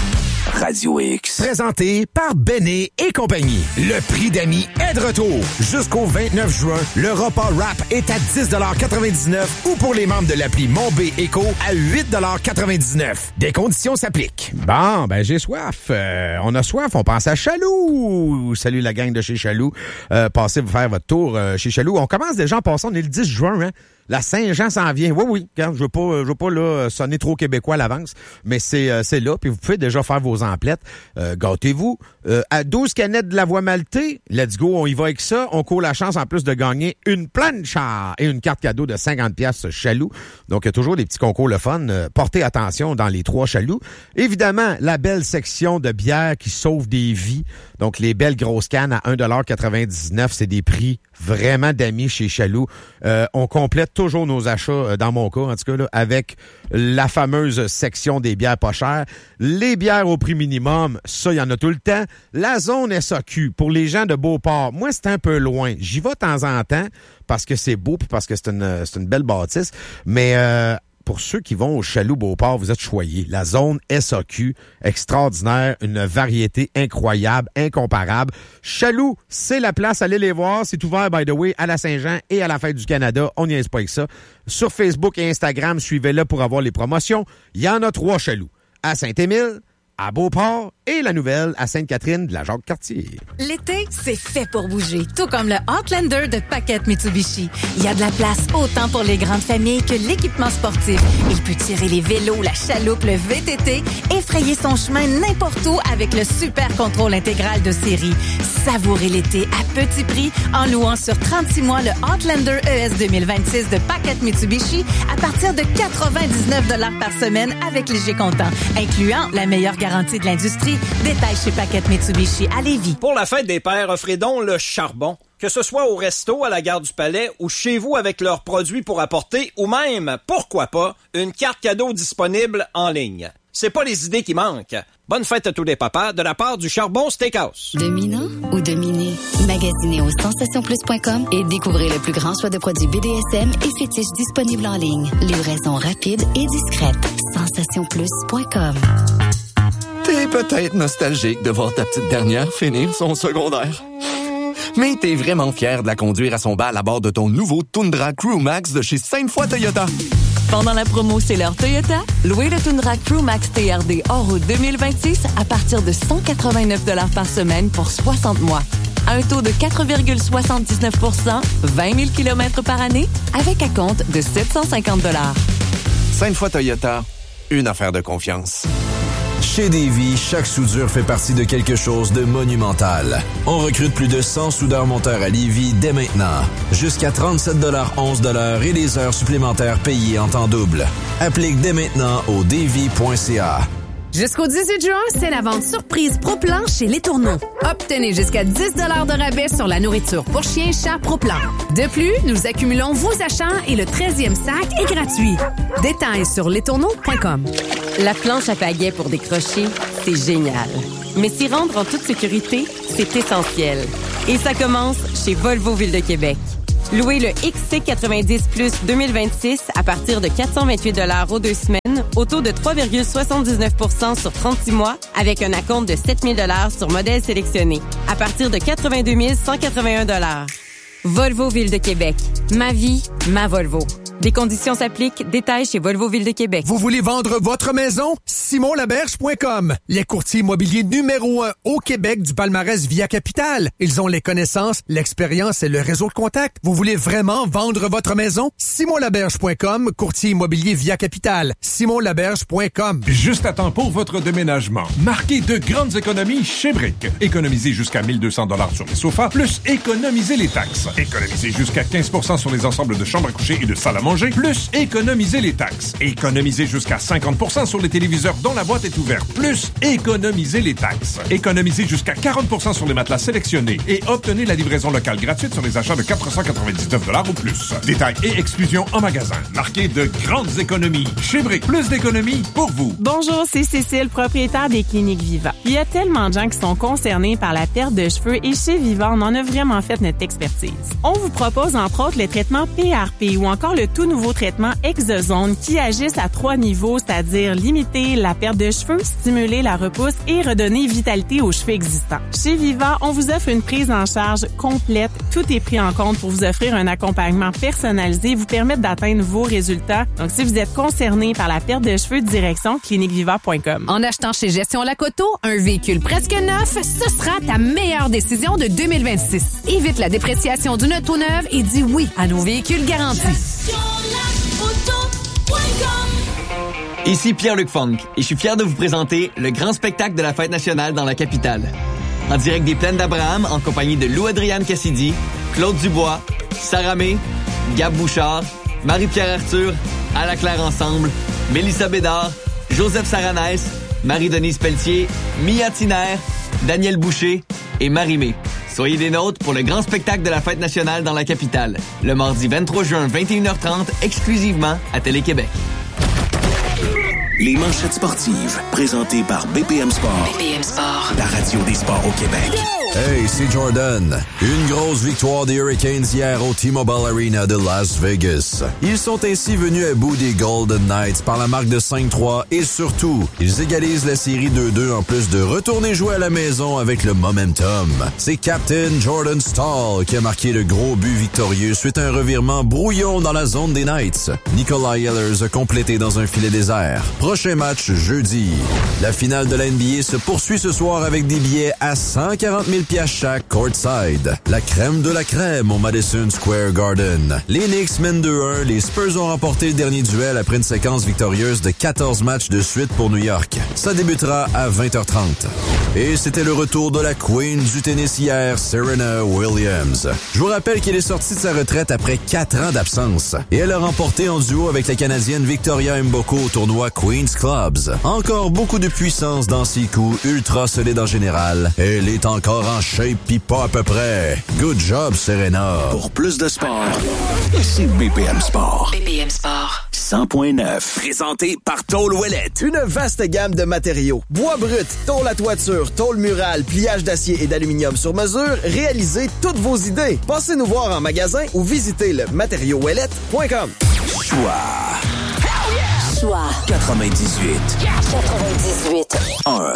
Radio X. Présenté par Béné et compagnie. Le prix d'amis est de retour. Jusqu'au vingt-neuf juin, le repas rap est à dix quatre-vingt-dix-neuf ou pour les membres de l'appli Mon B Éco à huit quatre-vingt-dix-neuf. Des conditions s'appliquent. Bon, ben j'ai soif. Euh, on a soif, on pense à Chaloux. Salut la gang de chez Chaloux. Euh, passez vous faire votre tour euh, chez Chaloux. On commence déjà en passant, on est le dix juin, hein. La Saint-Jean s'en vient. Oui, oui. Regarde, je veux pas, je veux pas là sonner trop québécois à l'avance, mais c'est euh, c'est là. Puis vous pouvez déjà faire vos emplettes. Euh, gâtez-vous. Euh, à douze canettes de la voie maltée, let's go, on y va avec ça. On court la chance en plus de gagner une plancha et une carte cadeau de cinquante piastres Chaloux. Donc il y a toujours des petits concours le fun. Euh, portez attention dans les trois Chaloux. Évidemment, la belle section de bière qui sauve des vies. Donc les belles grosses cannes à un dollar quatre-vingt-dix-neuf, c'est des prix vraiment d'amis chez Chaloux. Euh, on complète toujours nos achats, euh, dans mon cas en tout cas, là, avec la fameuse section des bières pas chères. Les bières au prix minimum, ça, il y en a tout le temps. La zone S A Q, pour les gens de Beauport, moi, c'est un peu loin. J'y vais de temps en temps parce que c'est beau puis parce que c'est une, c'est une belle bâtisse. Mais... Euh, pour ceux qui vont au Chaloux Beauport, vous êtes choyés. La zone S A Q, extraordinaire, une variété incroyable, incomparable. Chaloux, c'est la place, allez les voir. C'est ouvert, by the way, à la Saint-Jean et à la Fête du Canada. On n'y est pas avec ça. Sur Facebook et Instagram, suivez-le pour avoir les promotions. Il y en a trois Chaloux. À Saint-Émile, à Beauport et la nouvelle à Sainte-Catherine de la Jacques-Cartier. L'été, c'est fait pour bouger, tout comme le Outlander de Paquette Mitsubishi. Il y a de la place autant pour les grandes familles que l'équipement sportif. Il peut tirer les vélos, la chaloupe, le V T T, effrayer son chemin n'importe où avec le super contrôle intégral de série. Savourez l'été à petit prix en louant sur trente-six mois le Outlander E S deux mille vingt-six de Paquette Mitsubishi à partir de quatre-vingt-dix-neuf dollars par semaine avec léger comptant, incluant la meilleure garantie de l'industrie. Détail chez Paquette Mitsubishi à Lévis. Pour la fête des pères, offrez donc le charbon. Que ce soit au resto, à la gare du Palais ou chez vous avec leurs produits pour apporter ou même, pourquoi pas, une carte cadeau disponible en ligne. C'est pas les idées qui manquent. Bonne fête à tous les papas de la part du Charbon Steakhouse. Dominant ou dominé? Magasinez au sensation plus point com et découvrez le plus grand choix de produits B D S M et fétiches disponibles en ligne. Livraison rapide et discrète. sensation plus point com. T'es peut-être nostalgique de voir ta petite dernière finir son secondaire. Mais t'es vraiment fier de la conduire à son bal à bord de ton nouveau Tundra Crew Max de chez Sainte-Foy Toyota. Pendant la promo C'est l'heure Toyota, louez le Tundra Crew Max T R D hors route deux mille vingt-six à partir de cent quatre-vingt-neuf dollars par semaine pour soixante mois. À un taux de quatre virgule soixante-dix-neuf pour cent, vingt mille kilomètres par année, avec un compte de sept cent cinquante dollars. Sainte-Foy Toyota, une affaire de confiance. Chez Davy, chaque soudure fait partie de quelque chose de monumental. On recrute plus de cent soudeurs-monteurs à Lévis dès maintenant. Jusqu'à trente-sept dollars onze et des heures supplémentaires payées en temps double. Applique dès maintenant au davy point c a. Jusqu'au dix-huit juin, c'est la vente surprise Pro-Plan chez Les Tourneaux. Obtenez jusqu'à dix dollars de rabais sur la nourriture pour chiens, chats Pro-Plan. De plus, nous accumulons vos achats et le treizième sac est gratuit. Détails sur les tourneaux point com. La planche à pagaie pour décrocher, c'est génial. Mais s'y rendre en toute sécurité, c'est essentiel. Et ça commence chez Volvo Ville de Québec. Louez le X C quatre-vingt-dix Plus deux mille vingt-six à partir de quatre cent vingt-huit dollars aux deux semaines, au taux de trois virgule soixante-dix-neuf pour cent sur trente-six mois, avec un acompte de sept mille dollars sur modèle sélectionné, à partir de quatre-vingt-deux mille cent quatre-vingt-un dollars. Volvo Ville de Québec. Ma vie, ma Volvo. Des conditions s'appliquent. Détails chez Volvo Ville de Québec. Vous voulez vendre votre maison? Simon Laberge point com. Les courtiers immobiliers numéro un au Québec du palmarès Via Capital. Ils ont les connaissances, l'expérience et le réseau de contacts. Vous voulez vraiment vendre votre maison? Simon Laberge point com, courtier immobilier Via Capital. Simon Laberge point com. Juste à temps pour votre déménagement. Marquez de grandes économies chez Brick. Économisez jusqu'à mille deux cents dollars sur les sofas, plus économisez les taxes. Économisez jusqu'à quinze pour cent sur les ensembles de chambres à coucher et de salles à manger, plus économiser les taxes. Économiser jusqu'à cinquante pour cent sur les téléviseurs dont la boîte est ouverte, plus économiser les taxes. Économiser jusqu'à quarante pour cent sur les matelas sélectionnés et obtenez la livraison locale gratuite sur les achats de quatre cent quatre-vingt-dix-neuf dollars ou plus. Détails et exclusions en magasin. Marquez de grandes économies. Chez Brick, plus d'économies pour vous. Bonjour, c'est Cécile, propriétaire des cliniques Viva. Il y a tellement de gens qui sont concernés par la perte de cheveux et chez Viva, on en a vraiment fait notre expertise. On vous propose entre autres le traitement P R P ou encore le tout nouveau traitement Exozone qui agissent à trois niveaux, c'est-à-dire limiter la perte de cheveux, stimuler la repousse et redonner vitalité aux cheveux existants. Chez Viva, on vous offre une prise en charge complète. Tout est pris en compte pour vous offrir un accompagnement personnalisé et vous permettre d'atteindre vos résultats. Donc, si vous êtes concerné par la perte de cheveux, direction clinique viva point com. En achetant chez Gestion Lacoto, un véhicule presque neuf, ce sera ta meilleure décision de deux mille vingt-six. Évite la dépréciation d'une auto neuve et dis oui à nos véhicules garantis. Ici Pierre-Luc Funk et je suis fier de vous présenter le grand spectacle de la Fête nationale dans la capitale. En direct des Plaines d'Abraham, en compagnie de Lou-Adrienne Cassidy, Claude Dubois, Sarah May, Gab Bouchard, Marie-Pierre Arthur, À la Claire Ensemble, Mélissa Bédard, Joseph Saranès, Marie-Denise Pelletier, Mia Tiner, Daniel Boucher et Marie-Mé. Soyez des nôtres pour le grand spectacle de la Fête nationale dans la capitale, le mardi vingt-trois juin, vingt et une heures trente, exclusivement à Télé-Québec. Les manchettes sportives, présentées par B P M Sport. B P M Sport. La radio des sports au Québec. Hey, c'est Jordan. Une grosse victoire des Hurricanes hier au T-Mobile Arena de Las Vegas. Ils sont ainsi venus à bout des Golden Knights par la marque de cinq trois et surtout, ils égalisent la série deux deux en plus de retourner jouer à la maison avec le momentum. C'est Captain Jordan Stahl qui a marqué le gros but victorieux suite à un revirement brouillon dans la zone des Knights. Nikolai Ehlers a complété dans un filet désert. Prochain match jeudi. La finale de la N B A se poursuit ce soir avec des billets à cent quarante mille piastres chaque courtside. La crème de la crème au Madison Square Garden. Les Knicks mènent deux un. Les Spurs ont remporté le dernier duel après une séquence victorieuse de quatorze matchs de suite pour New York. Ça débutera à vingt heures trente. Et c'était le retour de la Queen du tennis hier, Serena Williams. Je vous rappelle qu'elle est sortie de sa retraite après quatre ans d'absence. Et elle a remporté en duo avec la Canadienne Victoria Mboko au tournoi Queen's Clubs. Encore beaucoup de puissance dans ses coups, ultra solide en général. Elle est encore en shape pis pas à peu près. Good job, Serena. Pour plus de sport, c'est B P M Sport. B P M Sport. cent point neuf. Présenté par Tôle Ouellette. Une vaste gamme de matériaux. Bois brut, tôle à toiture, tôle murale, pliage d'acier et d'aluminium sur mesure. Réalisez toutes vos idées. Passez nous voir en magasin ou visitez le matériau ouellette point com. Choix. Choix. quatre-vingt-dix-huit. quatre-vingt-dix-huit. un.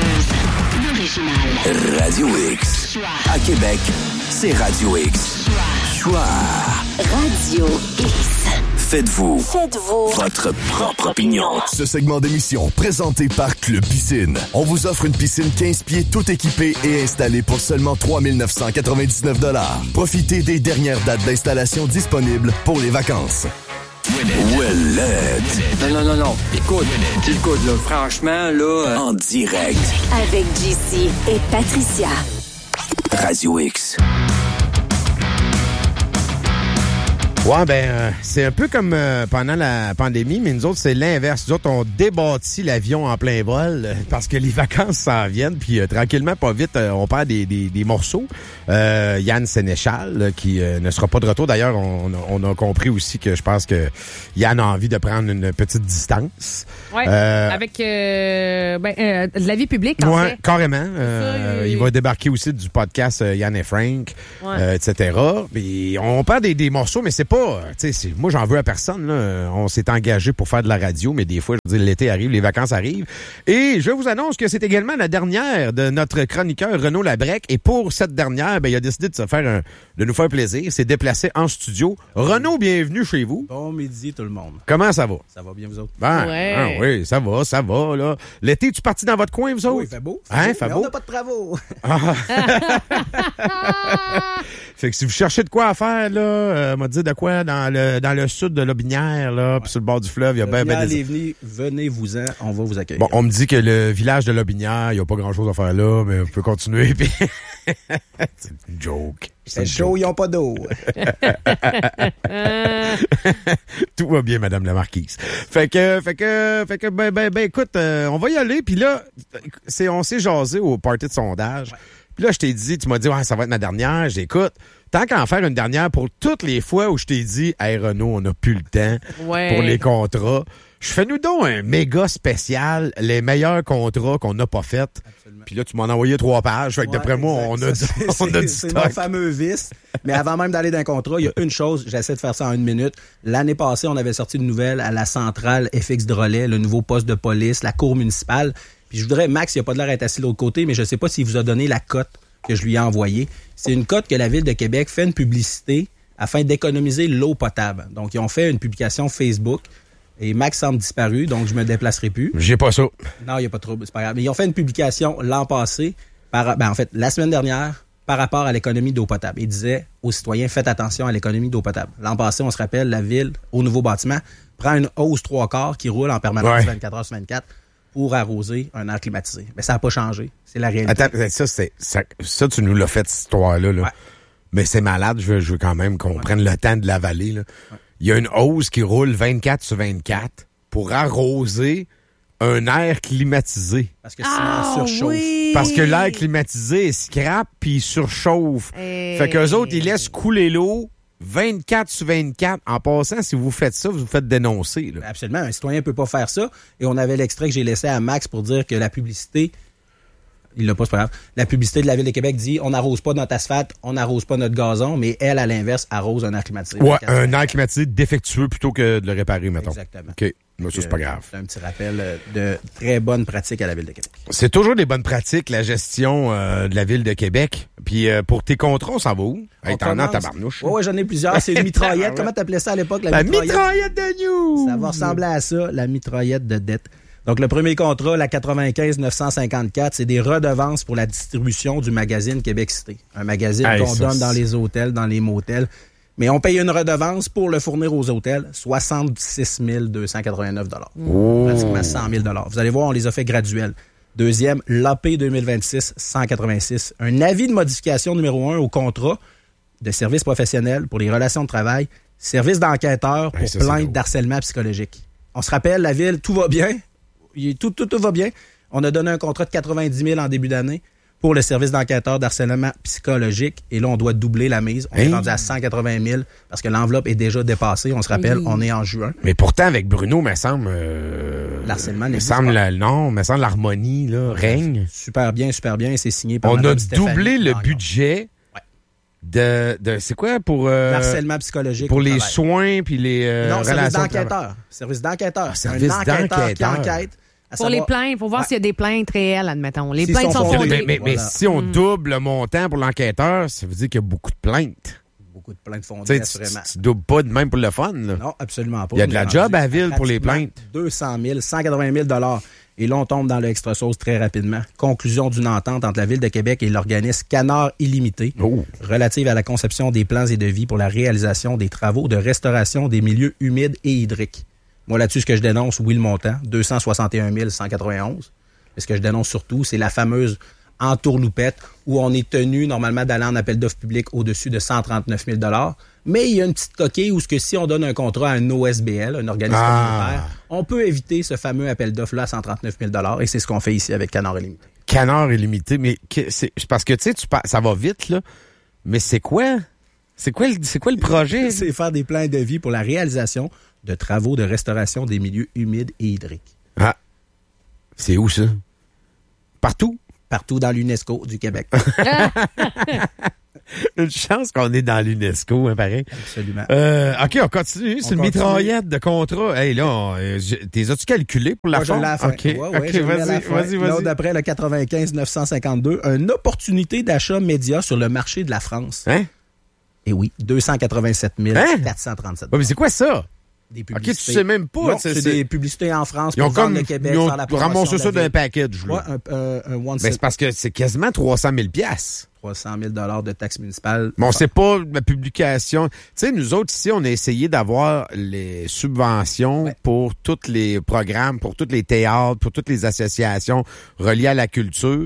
Radio X. À Québec, c'est Radio X. Choix. Radio X. Faites-vous. Faites-vous. Votre propre opinion. Ce segment d'émission, présenté par Club Piscine. On vous offre une piscine quinze pieds tout équipée et installée pour seulement trois mille neuf cent quatre-vingt-dix-neuf dollars. Profitez des dernières dates d'installation disponibles pour les vacances. Ouellette. Non, non, non, non. Écoute, écoute, là, franchement, là... Euh... En direct. Avec J C et Patricia. Radio X. Ouais, ben, euh, c'est un peu comme euh, pendant la pandémie, mais nous autres, c'est l'inverse. Nous autres, on débâtit l'avion en plein vol euh, parce que les vacances s'en viennent, puis euh, tranquillement, pas vite, euh, on perd des, des, des morceaux. Euh, Yann Sénéchal, là, qui euh, ne sera pas de retour. D'ailleurs, on, on a compris aussi que je pense que Yann a envie de prendre une petite distance. Ouais, euh, avec euh, ben, euh, de la vie publique, en ouais, fait. carrément. Euh, Ça, il... il va débarquer aussi du podcast euh, Yann et Frank, ouais. euh, et cetera. Puis on perd des, des morceaux, mais c'est pas... Tu sais, moi, j'en veux à personne. Là. On s'est engagé pour faire de la radio, mais des fois, je veux dire, l'été arrive, les vacances arrivent. Et je vous annonce que c'est également la dernière de notre chroniqueur Renaud Labrec. Et pour cette dernière, ben, il a décidé de se faire un, de nous faire plaisir. s'est déplacé en studio. Renaud, bienvenue chez vous. Bon midi, tout le monde. Comment ça va? Ça va bien, vous autres? Ben, ouais. Ah, oui, ça va, ça va. Là. L'été, tu parti dans votre coin, vous autres? Oui, il fait beau. Fait hein, beau, fait mais beau? on n'a pas de travaux. Ah. Fait que si vous cherchez de quoi à faire, là, euh, m'a dit de quoi dans le dans le sud de Lobinière, là, ouais. Puis sur le bord du fleuve, il y a bien ben des... venez, venez-vous-en, on va vous accueillir. Bon, on me dit que le village de Lobinière, il n'y a pas grand-chose à faire là, mais on peut continuer. Puis c'est une joke. C'est chaud, ils n'ont pas d'eau. Tout va bien, Madame la Marquise. Fait que, fait que, fait que, ben, ben, ben, écoute, euh, on va y aller. Puis là, c'est, on s'est jasé au party de sondage. Ouais. Puis là, je t'ai dit, tu m'as dit, ouais, ça va être ma dernière. J'écoute. Tant qu'à en faire une dernière pour toutes les fois où je t'ai dit, hey Renaud, on n'a plus le temps ouais. pour les contrats. Je fais nous donc un méga spécial, les meilleurs contrats qu'on n'a pas faits. Puis là, tu m'en as envoyé trois pages. Fait que ouais, d'après moi, on a, ça, du, on a du c'est stock. C'est mon fameux vice. Mais avant même d'aller dans un contrat, il y a une chose, j'essaie de faire ça en une minute. L'année passée, on avait sorti une nouvelle à la centrale F X Drolet, le nouveau poste de police, la cour municipale. Puis je voudrais, Max, il n'y a pas de l'air d'être assis de l'autre côté, mais je ne sais pas s'il vous a donné la cote que je lui ai envoyée. C'est une cote que la Ville de Québec fait une publicité afin d'économiser l'eau potable. Donc, ils ont fait une publication Facebook. Et Max semble disparu, donc je me déplacerai plus. J'ai pas ça. Non, il n'y a pas de trouble, c'est pas grave. Mais ils ont fait une publication l'an passé, par, ben en fait, la semaine dernière, par rapport à l'économie d'eau potable. Ils disaient aux citoyens, faites attention à l'économie d'eau potable. L'an passé, on se rappelle, la Ville, au nouveau bâtiment, prend une hausse trois quarts qui roule en permanence ouais. vingt-quatre heures sur vingt-quatre pour arroser un air climatisé. Mais ça n'a pas changé. C'est la réalité. Attends, ça, c'est, ça, ça tu nous l'as fait, cette histoire-là. Là. Ouais. Mais c'est malade, je veux, je veux quand même qu'on ouais. prenne le temps de l'avaler. Là. Ouais. Il y a une hausse qui roule vingt-quatre sur vingt-quatre pour arroser un air climatisé. Parce que sinon, ah, on surchauffe. Oui. Parce que l'air climatisé, il scrape puis il surchauffe. Hey. Fait qu'eux autres, ils laissent couler l'eau vingt-quatre sur vingt-quatre. En passant, si vous faites ça, vous vous faites dénoncer. Là. Absolument. Un citoyen ne peut pas faire ça. Et on avait l'extrait que j'ai laissé à Max pour dire que la publicité... Il l'a pas, c'est pas grave. La publicité de la Ville de Québec dit on n'arrose pas notre asphalte, on n'arrose pas notre gazon, mais elle, à l'inverse, arrose un air climatisé. Ouais, un air climatisé défectueux plutôt que de le réparer, mettons. Exactement. OK. Mais ça, c'est pas grave. C'est un petit rappel de très bonnes pratiques à la Ville de Québec. C'est toujours des bonnes pratiques, la gestion euh, de la Ville de Québec. Puis euh, pour tes contrats, on s'en va où? Hey, t'en as en tabarnouche. Oui, ouais, j'en ai plusieurs. C'est une mitraillette. Comment t'appelais ça à l'époque? La, la mitraillette? mitraillette de news! Ça va ressembler à ça, la mitraillette de dette. Donc, le premier contrat, la quatre-vingt-quinze neuf cent cinquante-quatre, c'est des redevances pour la distribution du magazine Québec Cité. Un magazine hey, qu'on ça, donne dans les hôtels, dans les motels. Mais on paye une redevance pour le fournir aux hôtels, soixante-six mille deux cent quatre-vingt-neuf dollars. Oh. Pratiquement cent mille dollars. Vous allez voir, on les a fait graduels. Deuxième, l'A P deux mille vingt-six cent quatre-vingt-six. Un avis de modification numéro un au contrat de service professionnel pour les relations de travail, service d'enquêteur pour hey, ça, plainte d'harcèlement psychologique. On se rappelle, la Ville, tout va bien. Tout, tout, tout va bien. On a donné un contrat de quatre-vingt-dix mille en début d'année pour le service d'enquêteur d'harcèlement psychologique. Et là, on doit doubler la mise. On hey. est rendu à cent quatre-vingt mille parce que l'enveloppe est déjà dépassée. On se rappelle, oui. on est en juin. Mais pourtant, avec Bruno, me semble... Euh, L'harcèlement me semble la, Non, me semble l'harmonie là, règne. Super bien, super bien. C'est signé par On Mme a Stéphanie doublé le Gagnon. budget... De, de c'est quoi pour euh, l'harcèlement psychologique pour les travail. Soins puis les euh, non, relations service d'enquêteur service d'enquêteur ah, service un enquêteur, d'enquêteur qui enquête pour savoir... les plaintes pour voir ouais. s'il y a des plaintes réelles admettons les si plaintes sont, sont fondées mais, mais, voilà. mais si on mm. double le montant pour l'enquêteur ça veut dire qu'il y a beaucoup de plaintes beaucoup de plaintes fondées tu, assurément tu, tu doubles pas de même pour le fun là. Non absolument pas il y a de la job à la ville pour les plaintes deux cent mille cent quatre-vingt mille dollars. Et là, on tombe dans le extra sauce très rapidement. Conclusion d'une entente entre la Ville de Québec et l'organisme Canard Illimité oh. relative à la conception des plans et devis pour la réalisation des travaux de restauration des milieux humides et hydriques. Moi, là-dessus, ce que je dénonce, oui, le montant, deux cent soixante et un mille cent quatre-vingt-onze. Mais ce que je dénonce surtout, c'est la fameuse en tourloupette, où on est tenu normalement d'aller en appel d'offres public au-dessus de cent trente-neuf mille dollars. Mais il y a une petite coquille où ce que si on donne un contrat à un O S B L, un organisme Ah. communautaire, on peut éviter ce fameux appel d'offres-là à cent trente-neuf mille dollars, et c'est ce qu'on fait ici avec Canard Illimité. Canard Illimité, mais que- c'est c'est parce que tu sais, tu par- ça va vite, là. Mais c'est quoi? C'est quoi, le- c'est quoi le projet? C'est faire des plans de vie pour la réalisation de travaux de restauration des milieux humides et hydriques. Ah. C'est où ça? Partout? Partout dans l'UNESCO du Québec. Une chance qu'on est dans l'UNESCO, hein, pareil. Absolument. Euh, OK, on continue. C'est On une continue. mitraillette de contrat. Hey, là, on, euh, je- t'es as-tu calculé pour la Moi, je fin? l'ai à la fin. OK, Ouais, ouais, OK, je l'ai à la vas-y, fin. vas-y, Là, vas-y. d'après le quatre-vingt-quinze neuf cent cinquante-deux, une opportunité d'achat média sur le marché de la France. Hein? Et oui, deux cent quatre-vingt-sept mille Hein? quatre cent trente-sept. Ouais, mais c'est quoi ça? Des OK, publicités. tu sais même pas. Non, c'est- c'est c'est- des publicités en France Ils ont pour vendre comme le Québec, ils ont faire la promotion ramassé de ça la d'un ville. package. Là. Ouais, un, un, un one Ben, c'est parce que c'est quasiment trois cent mille piastres. trois cent mille dollars de taxes municipales. Bon, c'est pas la publication. Tu sais, nous autres, ici, on a essayé d'avoir les subventions Ouais. pour tous les programmes, pour tous les théâtres, pour toutes les associations reliées à la culture.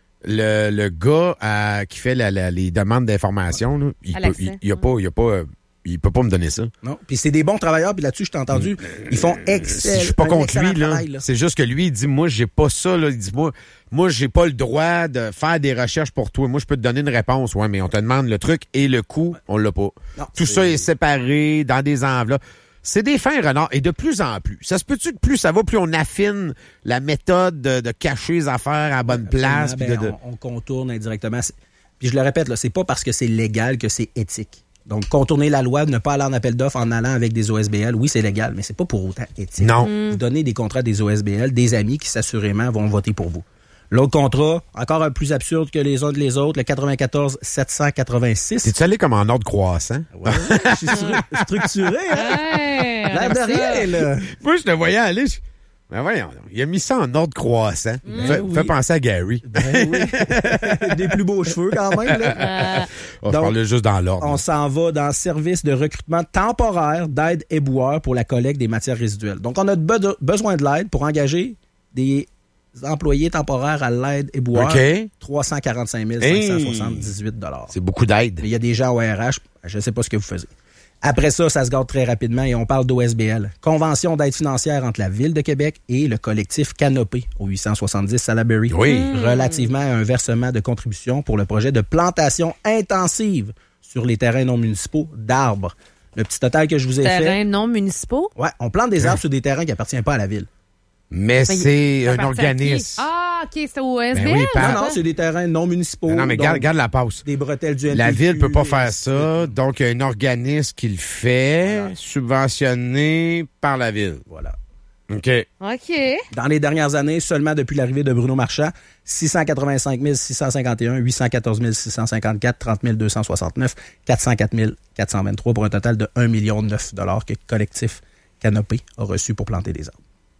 Le, le gars euh, qui fait la- la- les demandes d'information, là, il, À peut, l'accès. il, il a pas, il a pas, euh, il peut pas me donner ça. Non, puis c'est des bons travailleurs, puis là-dessus, je t'ai entendu, ils font excellent. Je suis pas un contre excellent lui, là. travail, là. C'est juste que lui, il dit, moi, j'ai pas ça, là. Il dit, moi, moi, j'ai pas le droit de faire des recherches pour toi. Moi, je peux te donner une réponse. Ouais, mais on te demande le truc et le coût, on l'a pas. Non, Tout c'est- ça est séparé dans des enveloppes. C'est des fins renards. Et de plus en plus. Ça se peut-tu que plus ça va, plus on affine la méthode de, de cacher les affaires à la bonne place. Absolument. puis de- Ben, de- on, on contourne indirectement. C'est- Puis je le répète, là, c'est pas parce que c'est légal que c'est éthique. Donc, contourner la loi, ne pas aller en appel d'offres en allant avec des O S B L, oui, c'est légal, mais c'est pas pour autant éthique. Non. Vous donnez des contrats à des O S B L, des amis qui, s'assurément, vont voter pour vous. L'autre contrat, encore un plus absurde que les uns de les autres, le quatre-vingt-quatorze sept cent quatre-vingt-six. T'es-tu allé comme en ordre croissant? Ouais, je suis stru- structuré, hein? Ouais, on L'air aime de ça. rien, là. Moi, je te voyais aller. je- Ben voyons, donc, il a mis ça en ordre croissant. Fait, oui. fait penser à Gary. Ben oui. Des plus beaux cheveux, quand même, là. On Donc, parle juste dans l'ordre. On s'en va dans le service de recrutement temporaire d'aide éboueur pour la collecte des matières résiduelles. Donc, on a be- besoin de l'aide pour engager des employés temporaires à l'aide éboueur. OK. trois cent quarante-cinq mille cinq cent soixante-dix-huit dollars. C'est beaucoup d'aide. Il y a des gens au R H, je ne sais pas ce que vous faisiez. Après ça, ça se garde très rapidement et on parle d'O S B L. Convention d'aide financière entre la Ville de Québec et le collectif Canopé au huit cent soixante-dix Salaberry. Oui. Relativement à un versement de contribution pour le projet de plantation intensive sur les terrains non municipaux d'arbres. Le petit total que je vous ai fait. Terrains non municipaux? Ouais, on plante des arbres sur des terrains qui appartiennent pas à la Ville. Mais c'est Ça un appartient à qui? organisme. Ah, OK, c'est au S B L? Ben oui, par- Non, non, c'est des terrains non municipaux. Non, mais donc garde, garde la passe. Des bretelles du L P Q. La ville peut pas faire et- ça, donc il y a un organisme qui le fait, Voilà. subventionné par la ville. Voilà. OK. OK. Dans les dernières années, seulement depuis l'arrivée de Bruno Marchand, six cent quatre-vingt-cinq mille six cent cinquante et un, huit cent quatorze mille six cent cinquante-quatre, trente mille deux cent soixante-neuf, quatre cent quatre mille quatre cent vingt-trois pour un total de un million neuf dollars que Collectif Canopé a reçu pour planter des arbres.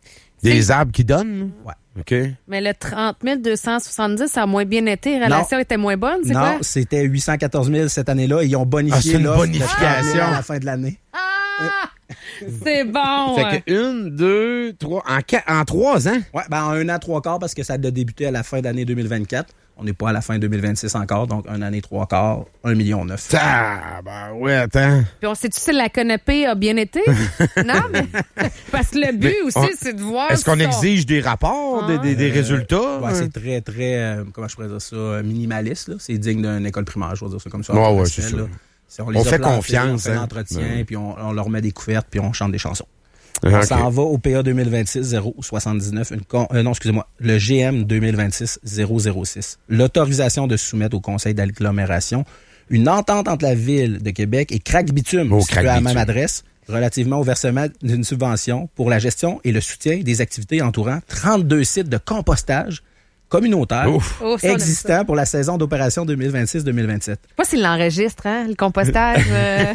Des arbres qui donnent? Ouais. OK. Mais le trente mille deux cent soixante-dix, ça a moins bien été. La relation était moins bonne, c'est Non, quoi? c'était huit cent quatorze mille cette année-là et ils ont Ah, bonifié c'est une l'offre de bonification. trente mille à la fin de l'année. Ah! C'est bon! Fait que une, deux, trois, en, quatre, en trois ans? Ouais, ben en un an, trois quarts, parce que ça a débuté à la fin d'année deux mille vingt-quatre. On n'est pas à la fin deux mille vingt-six encore, donc un année, trois quarts, un million neuf. Ah, ben ouais, attends. Puis on sait-tu si la Canopée a bien été? Non, mais parce que le but Mais aussi, on- c'est de voir. Est-ce qu'on si on- exige des rapports, des, des, des Euh, résultats? Ouais, c'est très, très, euh, comment je pourrais dire ça, euh, minimaliste. Là. C'est digne d'une école primaire, je vais dire ça comme ça. Ouais, en ouais, partiel, c'est ça. là. Si On les a fait plantés, confiance, On fait hein. l'entretien, Ouais. puis on, on leur met des couvertes, puis on chante des chansons. Ah, On ok. s'en va au P A deux mille vingt-six zéro soixante-dix-neuf, une con- euh, non, excusez-moi, le G M deux mille vingt-six zéro zéro six. L'autorisation de soumettre au Conseil d'agglomération une entente entre la Ville de Québec et Crac Bitume, Oh, située Crac à la Bitume. même adresse, relativement au versement d'une subvention pour la gestion et le soutien des activités entourant trente-deux sites de compostage communautaire Ouf. Oh, ça, on aime existants pour la saison d'opération deux mille vingt-six deux mille vingt-sept. Je sais pas s'il l'enregistre, hein, le compostage. euh.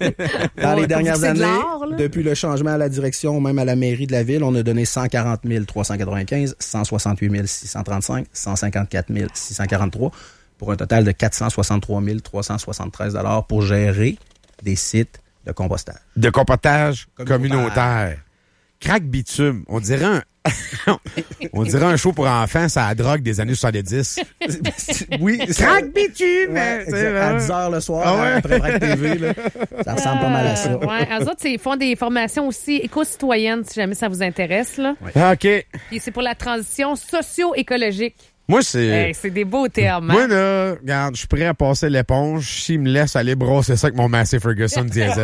Dans Ouais, les dernières c'est de années, l'art, là. depuis le changement à la direction, même à la mairie de la ville, on a donné cent quarante mille trois cent quatre-vingt-quinze, cent soixante-huit mille six cent trente-cinq, cent cinquante-quatre mille six cent quarante-trois, pour un total de quatre cent soixante-trois mille trois cent soixante-treize dollars pour gérer des sites de compostage. De compostage Communautaire. communautaire. Crack bitume. On dirait un... On dirait un show pour enfants, ça la drogue des années soixante-dix. Oui. Crack bitume! Ouais, exact, à dix heures le soir, ah ouais? Après Vrac T V. Là. Ça ressemble pas mal à ça. Ouais, eux autres, ils font des formations aussi éco-citoyennes, si jamais ça vous intéresse. Là. Ouais. OK. Puis c'est pour la transition socio-écologique. Moi, c'est... Hey, c'est des beaux termes. Hein? Moi, là, regarde, je suis prêt à passer l'éponge s'il me laisse aller brosser ça avec mon Massey Ferguson diesel.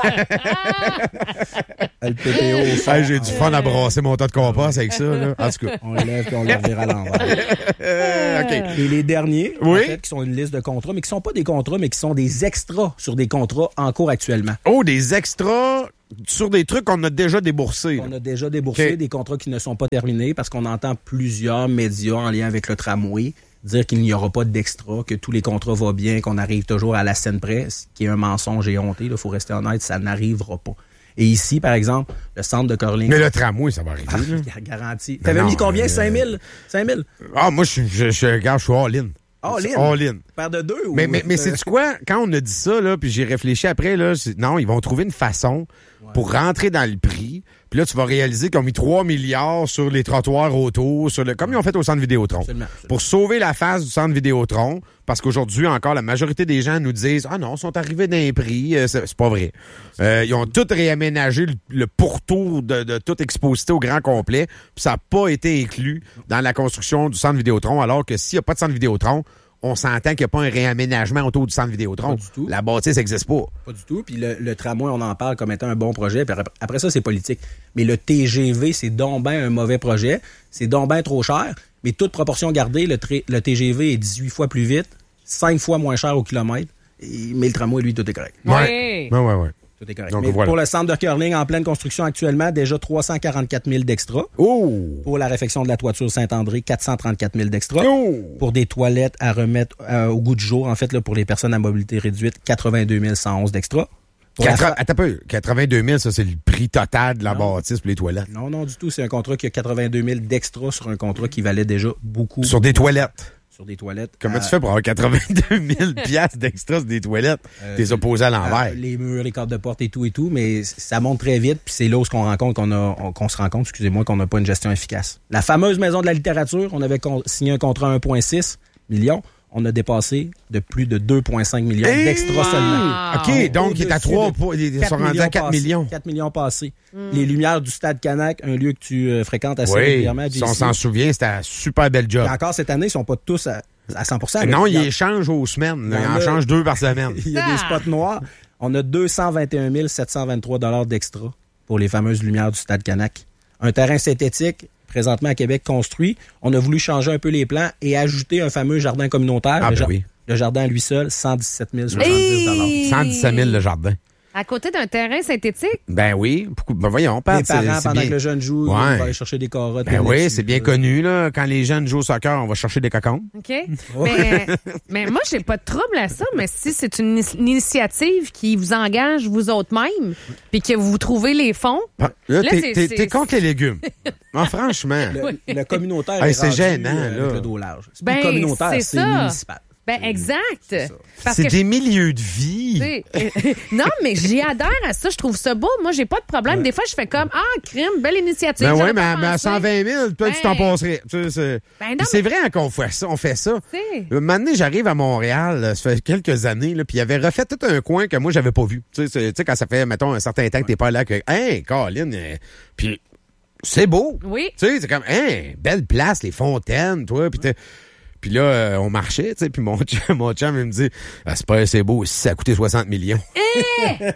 Le P P O. Hey, j'ai du fun à brasser mon tas de compost avec ça. Là. En tout cas. On le lève et on le revire à l'envers. OK. Et les derniers, oui? en fait, qui sont une liste de contrats, mais qui sont pas des contrats, mais qui sont des extras sur des contrats en cours actuellement. Oh, des extras sur des trucs qu'on a déjà déboursés. On a déjà déboursé, okay. Des contrats qui ne sont pas terminés parce qu'on entend plusieurs médias en lien avec le tramway dire qu'il n'y aura pas d'extra, que tous les contrats vont bien, qu'on arrive toujours à la scène près, ce qui est un mensonge et honté. Il faut rester honnête, ça n'arrivera pas. Et ici, par exemple, le centre de curling... Mais le tramway, ça va arriver. Ah, garanti. T'avais mis combien? cinq mille? cinq mille? Ah, moi, je, je, je, regarde, je suis all-in. All-in? All-in. Paire de deux? Ou... Mais, mais, mais sais-tu quoi? Quand on a dit ça, là, puis j'ai réfléchi après, là, non, ils vont trouver une façon ouais. pour rentrer dans le prix. Puis là, tu vas réaliser qu'ils ont mis trois milliards sur les trottoirs auto, sur le, comme ils ont fait au centre Vidéotron. Absolument, absolument. Pour sauver la face du centre Vidéotron, parce qu'aujourd'hui, encore, la majorité des gens nous disent « Ah non, ils sont arrivés d'un prix. » C'est, c'est pas vrai. Euh, ils ont tout réaménagé le, le pourtour de, de toute exposité au grand complet, puis ça n'a pas été inclus dans la construction du centre Vidéotron, alors que s'il n'y a pas de centre Vidéotron, on s'entend qu'il n'y a pas un réaménagement autour du centre Vidéotron. Pas du tout. La bâtisse n'existe pas. Pas du tout. Puis le, le tramway, on en parle comme étant un bon projet. Puis après ça, c'est politique. Mais le T G V, c'est donc ben un mauvais projet. C'est donc ben trop cher. Mais toute proportion gardée, le, tra- le T G V est dix-huit fois plus vite, cinq fois moins cher au kilomètre. Et, mais le tramway, lui, tout est correct. Oui. Ouais, ouais, ouais. ouais. Tout est correct. Donc, mais voilà. Pour le centre de curling en pleine construction actuellement, déjà trois cent quarante-quatre mille d'extra. Oh! Pour la réfection de la toiture Saint-André, quatre cent trente-quatre mille d'extra. Oh! Pour des toilettes à remettre euh, au goût du jour, en fait, là, pour les personnes à mobilité réduite, quatre-vingt-deux mille cent onze d'extra. Quatre... La... Attends un peu, quatre-vingt-deux mille, ça, c'est le prix total de la non. bâtisse pour les toilettes. Non, non, du tout. C'est un contrat qui a quatre-vingt-deux mille d'extra sur un contrat qui valait déjà beaucoup. Sur des toilettes? Sur des toilettes. Comment euh... tu fais pour avoir quatre-vingt-deux mille piastres d'extra sur des toilettes? Euh, T'es opposé à l'envers. Euh, les murs, les cordes de porte et tout et tout, mais ça monte très vite, puis c'est là où on rencontre qu'on a, on, qu'on se rend compte, excusez-moi, qu'on n'a pas une gestion efficace. La fameuse Maison de la littérature, on avait con- signé un contrat à un virgule six million. On a dépassé de plus de deux virgule cinq millions hey! d'extra seulement. OK, donc il est à trois, ils sont rendus à quatre millions. quatre millions passés. Mm. Les Lumières du Stade Canac, un lieu que tu euh, fréquentes assez oui, régulièrement. Si on s'en souvient, c'était un super bel job. Et encore cette année, ils sont pas tous à, à cent pour cent. Non, ils échangent aux semaines. Ils en changent deux par semaine. Il y a des spots noirs. On a deux cent vingt et un mille sept cent vingt-trois dollars d'extra pour les fameuses Lumières du Stade Canac. Un terrain synthétique présentement à Québec construit. On a voulu changer un peu les plans et ajouter un fameux jardin communautaire. Ah, le, ben ja- oui. le jardin à lui seul, cent dix-sept mille soixante-dix dollars. Hey! cent dix-sept mille le jardin. À côté d'un terrain synthétique? Ben oui. Ben voyons, Pat. Les parents, c'est, c'est pendant bien... que le jeune joue, ouais. ils vont aller chercher des carottes. Ben oui, c'est bien connu, là. Quand les jeunes jouent au soccer, on va chercher des cocons. OK. mais, mais moi, j'ai pas de trouble à ça, mais si c'est une, une initiative qui vous engage vous autres mêmes, puis que vous trouvez les fonds. Ah, là, là, t'es, c'est, t'es, c'est... t'es contre les légumes. Non, franchement. Le, le communautaire hey, est c'est rendu, gênant, euh, là. Le dos large. C'est ben, plus communautaire, c'est, c'est ça. municipal. Ben, exact. C'est, Parce c'est que des je... milieux de vie. non, mais j'y adhère à ça. Je trouve ça beau. Moi, j'ai pas de problème. Ouais. Des fois, je fais comme, ah, crime, belle initiative. Ben oui, mais, mais à cent vingt mille, toi, ben... tu t'en passerais. Tu sais, c'est ben non, c'est mais... vrai qu'on fait ça. On fait ça. C'est... Un moment donné, j'arrive à Montréal, ça fait quelques années, là, puis il avait refait tout un coin que moi, j'avais pas vu. Tu sais, quand ça fait, mettons, un certain temps que t'es pas là, que, hein, Colin, euh, puis c'est beau. Oui. Tu sais, c'est comme, hein, belle place, les fontaines, toi, puis t'es... Puis là, euh, on marchait, tu sais, puis mon chum, mon chum, il me dit, ah, c'est pas assez beau, si ça a coûté soixante millions. Eh!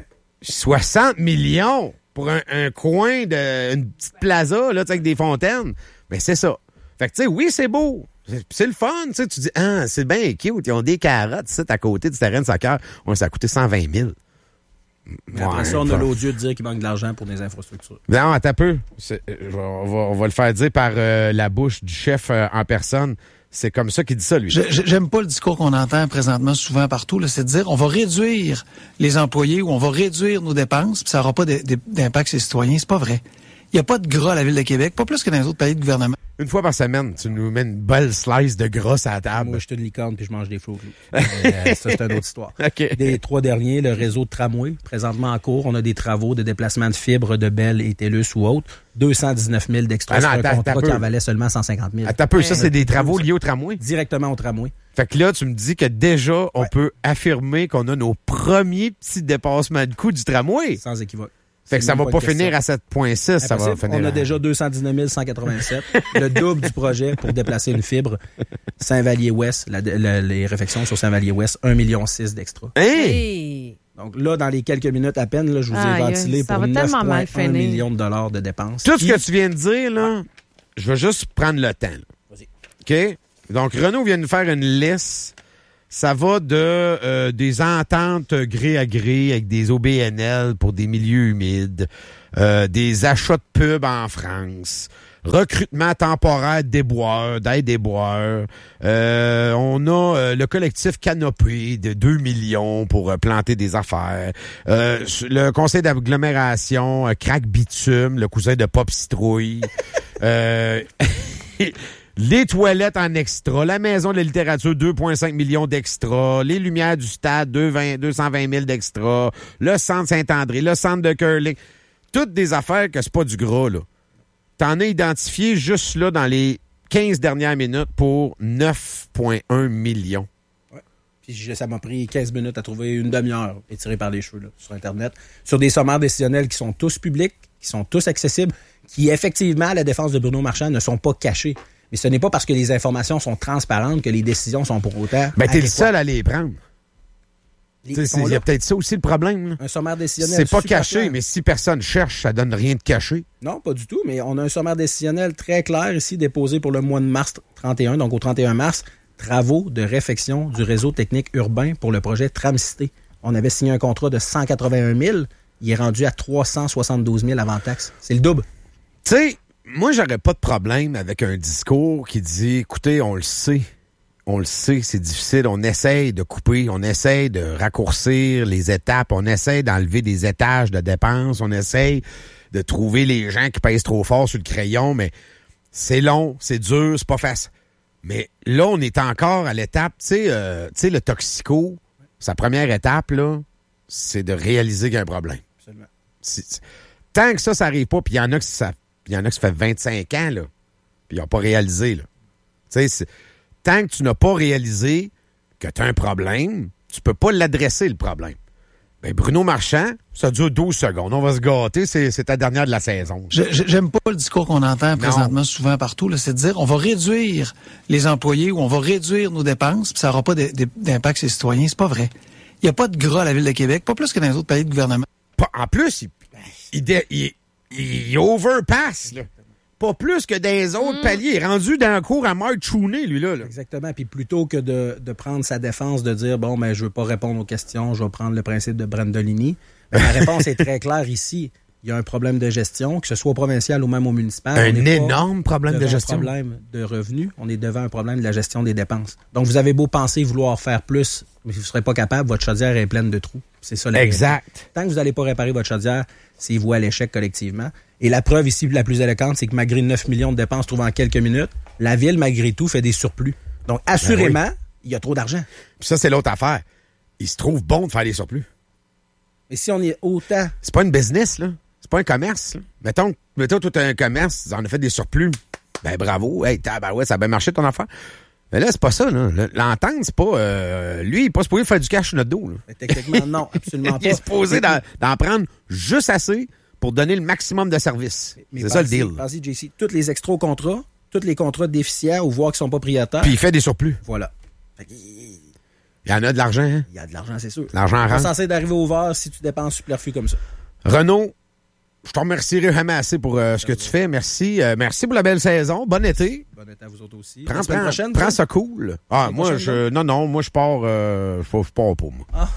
soixante millions pour un, un coin de une petite plaza, là, tu sais, avec des fontaines. Ben, c'est ça. Fait que, tu sais, oui, c'est beau. C'est, c'est le fun, tu sais. Tu dis, ah, c'est bien cute. Ils ont des carottes, ça, à côté du terrain de soccer. Ouais, ça a coûté cent vingt mille. Mais après ouais, ça, on a l'odieux de dire qu'il manque de l'argent pour des infrastructures. Non, attends un peu. C'est, on, va, on va le faire dire par euh, la bouche du chef euh, en personne. C'est comme ça qu'il dit ça, lui. Je, j'aime pas le discours qu'on entend présentement souvent partout. Là, c'est de dire on va réduire les employés ou on va réduire nos dépenses, puis ça n'aura pas de, de, d'impact sur les citoyens. C'est pas vrai. Il n'y a pas de gras à la Ville de Québec, pas plus que dans les autres pays de gouvernement. Une fois par semaine, tu nous mets une belle slice de gras à la table. Moi, je suis une licorne puis je mange des Fruit Loops. euh, ça, c'est une autre histoire. Okay. Des trois derniers, le réseau de tramway, présentement en cours. On a des travaux de déplacement de fibres de Bell et TELUS ou autres. deux cent dix-neuf mille d'extra ah non, sur un attends, contrat attends qui en valait seulement cent cinquante mille. Attends un peu, ça, c'est des travaux liés au tramway? Directement au tramway. Fait que là, tu me dis que déjà, on ouais. peut affirmer qu'on a nos premiers petits dépassements de coûts du tramway. Sans équivoque. Fait que ça va pas finir à sept virgule six, ça va finir. On a à... déjà deux cent dix-neuf mille cent quatre-vingt-sept, le double du projet pour déplacer une fibre. Saint-Vallier-Ouest, la, la, les réfections sur Saint-Vallier-Ouest, un virgule six million d'extra. Hey! Donc là, dans les quelques minutes à peine, là, je vous ai Aïe, ventilé pour neuf virgule un millions de dollars de dépenses. Tout ce que tu viens de dire, là, ouais. je vais juste prendre le temps. Là. Vas-y. OK? Donc, Renault vient de nous faire une liste. Ça va de euh, des ententes gré à gré avec des O B N L pour des milieux humides, euh, des achats de pubs en France, recrutement temporaire des boeurs, d'aide des boeurs. Euh, on a euh, le collectif Canopée de deux millions pour euh, planter des affaires. Euh, le conseil d'agglomération, euh, Crack Bitume, le cousin de Pop Citrouille. euh, Les toilettes en extra, la maison de la littérature, deux virgule cinq millions d'extra, les lumières du stade, deux cent vingt mille d'extra, le centre Saint-André, le centre de curling. Toutes des affaires que c'est pas du gras, là. T'en as identifié juste là dans les quinze dernières minutes pour neuf virgule un millions. Ouais. Puis ça m'a pris quinze minutes à trouver une demi-heure étirée par les cheveux là, sur Internet, sur des sommaires décisionnels qui sont tous publics, qui sont tous accessibles, qui effectivement, à la défense de Bruno Marchand, ne sont pas cachés. Mais ce n'est pas parce que les informations sont transparentes que les décisions sont pour autant. Ben, t'es le seul à les prendre. Il y a peut-être ça aussi le problème. Là. Un sommaire décisionnel. C'est pas caché, clair. Mais si personne cherche, ça donne rien de caché. Non, pas du tout, mais on a un sommaire décisionnel très clair ici, déposé pour le mois de mars trente et un, donc au trente et un mars, travaux de réfection du réseau technique urbain pour le projet Tramcité. On avait signé un contrat de cent quatre-vingt-un mille, il est rendu à trois cent soixante-douze mille avant taxe. C'est le double. Tu sais, moi, j'aurais pas de problème avec un discours qui dit, écoutez, on le sait, on le sait, c'est difficile, on essaye de couper, on essaye de raccourcir les étapes, on essaye d'enlever des étages de dépenses, on essaye de trouver les gens qui pèsent trop fort sur le crayon, mais c'est long, c'est dur, c'est pas facile. Mais là, on est encore à l'étape, tu sais, euh, tu sais, le toxico, sa première étape, là, c'est de réaliser qu'il y a un problème. Absolument. C'est, tant que ça, ça arrive pas, puis il y en a qui ça il y en a qui ça fait vingt-cinq ans, là, puis ils n'ont pas réalisé, là. Tu sais, tant que tu n'as pas réalisé que tu as un problème, tu peux pas l'adresser, le problème. Ben, Bruno Marchand, ça dure douze secondes. On va se gâter, c'est, c'est ta dernière de la saison. Je, j'aime pas le discours qu'on entend présentement non. souvent partout, là, c'est de dire on va réduire les employés ou on va réduire nos dépenses, puis ça n'aura pas de, de, d'impact sur les citoyens. C'est pas vrai. Il n'y a pas de gras à la Ville de Québec, pas plus que dans les autres pays de gouvernement. Pas, en plus, il... il, il Il overpass, là. Pas plus que dans les autres mm. paliers. Il est rendu dans un cours à Mark Chooney, lui, là, là. Exactement. Puis plutôt que de, de prendre sa défense, de dire, bon, ben, je veux pas répondre aux questions, je vais prendre le principe de Brandolini. Ben, la réponse est très claire ici. Il y a un problème de gestion, que ce soit au provincial ou même au municipal. Un énorme problème de gestion. Un problème de revenus. On est devant un problème de la gestion des dépenses. Donc, vous avez beau penser vouloir faire plus, mais si vous ne serez pas capable, votre chaudière est pleine de trous. C'est ça la Exact. Réalité. Tant que vous n'allez pas réparer votre chaudière, c'est vous à l'échec collectivement. Et la preuve ici la plus éloquente, c'est que malgré neuf millions de dépenses trouvées en quelques minutes, la Ville, malgré tout, fait des surplus. Donc, assurément, ben oui. il y a trop d'argent. Puis ça, c'est l'autre affaire. Il se trouve bon de faire des surplus. Et si on est autant... C'est pas une business, là. C'est pas un commerce, là. Mettons, mettons tout un commerce, on a fait des surplus. Ben bravo. Hey, ben ouais, ça a bien marché ton affaire. Mais là, c'est pas ça, là. L'entente, c'est pas... Euh, lui, il est pas supposé faire du cash sur notre dos, là. Mais techniquement, non, absolument pas. Il est supposé d'en, d'en prendre juste assez pour donner le maximum de services. Mais c'est ça le deal. Vas-y, J C. Tous les extra contrats, tous les contrats déficitaires ou voire qui sont propriétaires. Puis il fait des surplus. Voilà. Il y en a de l'argent, hein? Il y a de l'argent, c'est sûr. L'argent rentre. Tu es censé d'arriver au vert si tu dépenses superflu comme ça. Renaud, je te remercierai jamais assez pour euh, ce que tu fais. Merci. Euh, merci pour la belle saison. Bon été. Bon été à vous autres aussi. Prends, prends, prochaine, prends ça cool. Ah, moi, je. Non, non, moi, je pars. Euh, je pars pas, moi. Ah.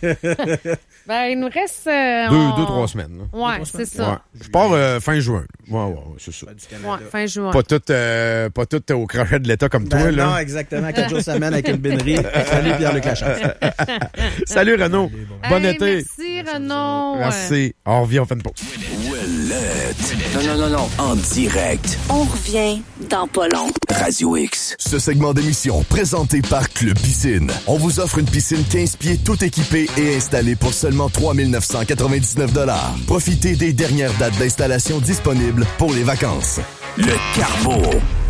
Ben, il nous reste. Euh, deux, on... deux, trois semaines. Là. Ouais, c'est ça. Ouais. Je pars euh, fin juin. Ouais, ouais, c'est ça. Ouais, fin juin. Pas tout, euh, pas tout au crochet de l'État comme ben toi, là. Non, exactement. Quatre jours semaine avec une bénerie. Salut, Pierre-Luc Lachance. Salut, Renaud. Bon hey, été. Merci, Renaud. Merci. On revient, on fait une pause. Ouellet. it. Non, non, non, non. En direct. On revient dans pas long. Radio X. Ce segment d'émission, présenté par Club Piscine. On vous offre une piscine quinze pieds, tout équipée et installée pour seulement trois mille neuf cent quatre-vingt-dix-neuf dollars. Profitez des dernières dates d'installation disponibles pour les vacances. Le Carbo.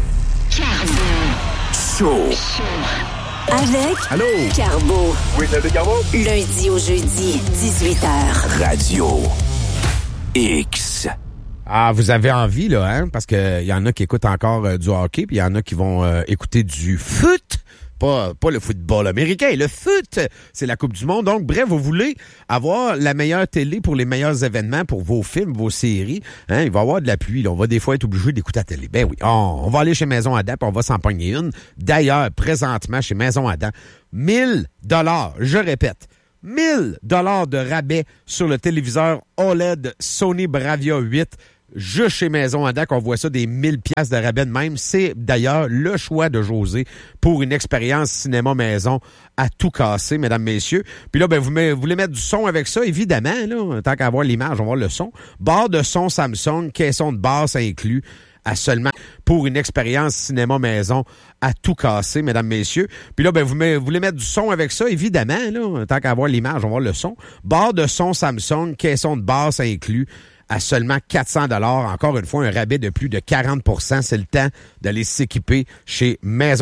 Show. Avec Allô? Carbo. Oui, c'est Carbo. Lundi au jeudi, dix-huit heures. Radio X. Ah, vous avez envie, là, hein? Parce que y en a qui écoutent encore euh, du hockey, puis il y en a qui vont euh, écouter du foot. Pas, pas le football américain, le foot, c'est la Coupe du Monde. Donc, bref, vous voulez avoir la meilleure télé pour les meilleurs événements, pour vos films, vos séries. Hein? Il va y avoir de la pluie. Là. On va des fois être obligé d'écouter la télé. Ben oui, on, on va aller chez Maison Adam, puis on va s'en pogner une. D'ailleurs, présentement, chez Maison Adam, mille dollars, je répète, mille dollars de rabais sur le téléviseur O L E D Sony Bravia huit. Juste chez Maison Adam qu'on voit ça, des mille piastres de rabais de même. C'est d'ailleurs le choix de José pour une expérience cinéma maison à tout casser, mesdames, messieurs. Puis là, ben vous, met, vous voulez mettre du son avec ça, évidemment, là, tant qu'à avoir l'image, on va voir le son. Barre de son Samsung, caisson de basse inclus, à seulement pour une expérience cinéma maison à tout casser, mesdames, messieurs. Puis là, ben vous, met, vous voulez mettre du son avec ça, évidemment, là, tant qu'à avoir l'image, on va voir le son. Barre de son Samsung, caisson de basse inclus, à seulement quatre cents dollars. Encore une fois, un rabais de plus de quarante pour cent. C'est le temps d'aller s'équiper chez Maison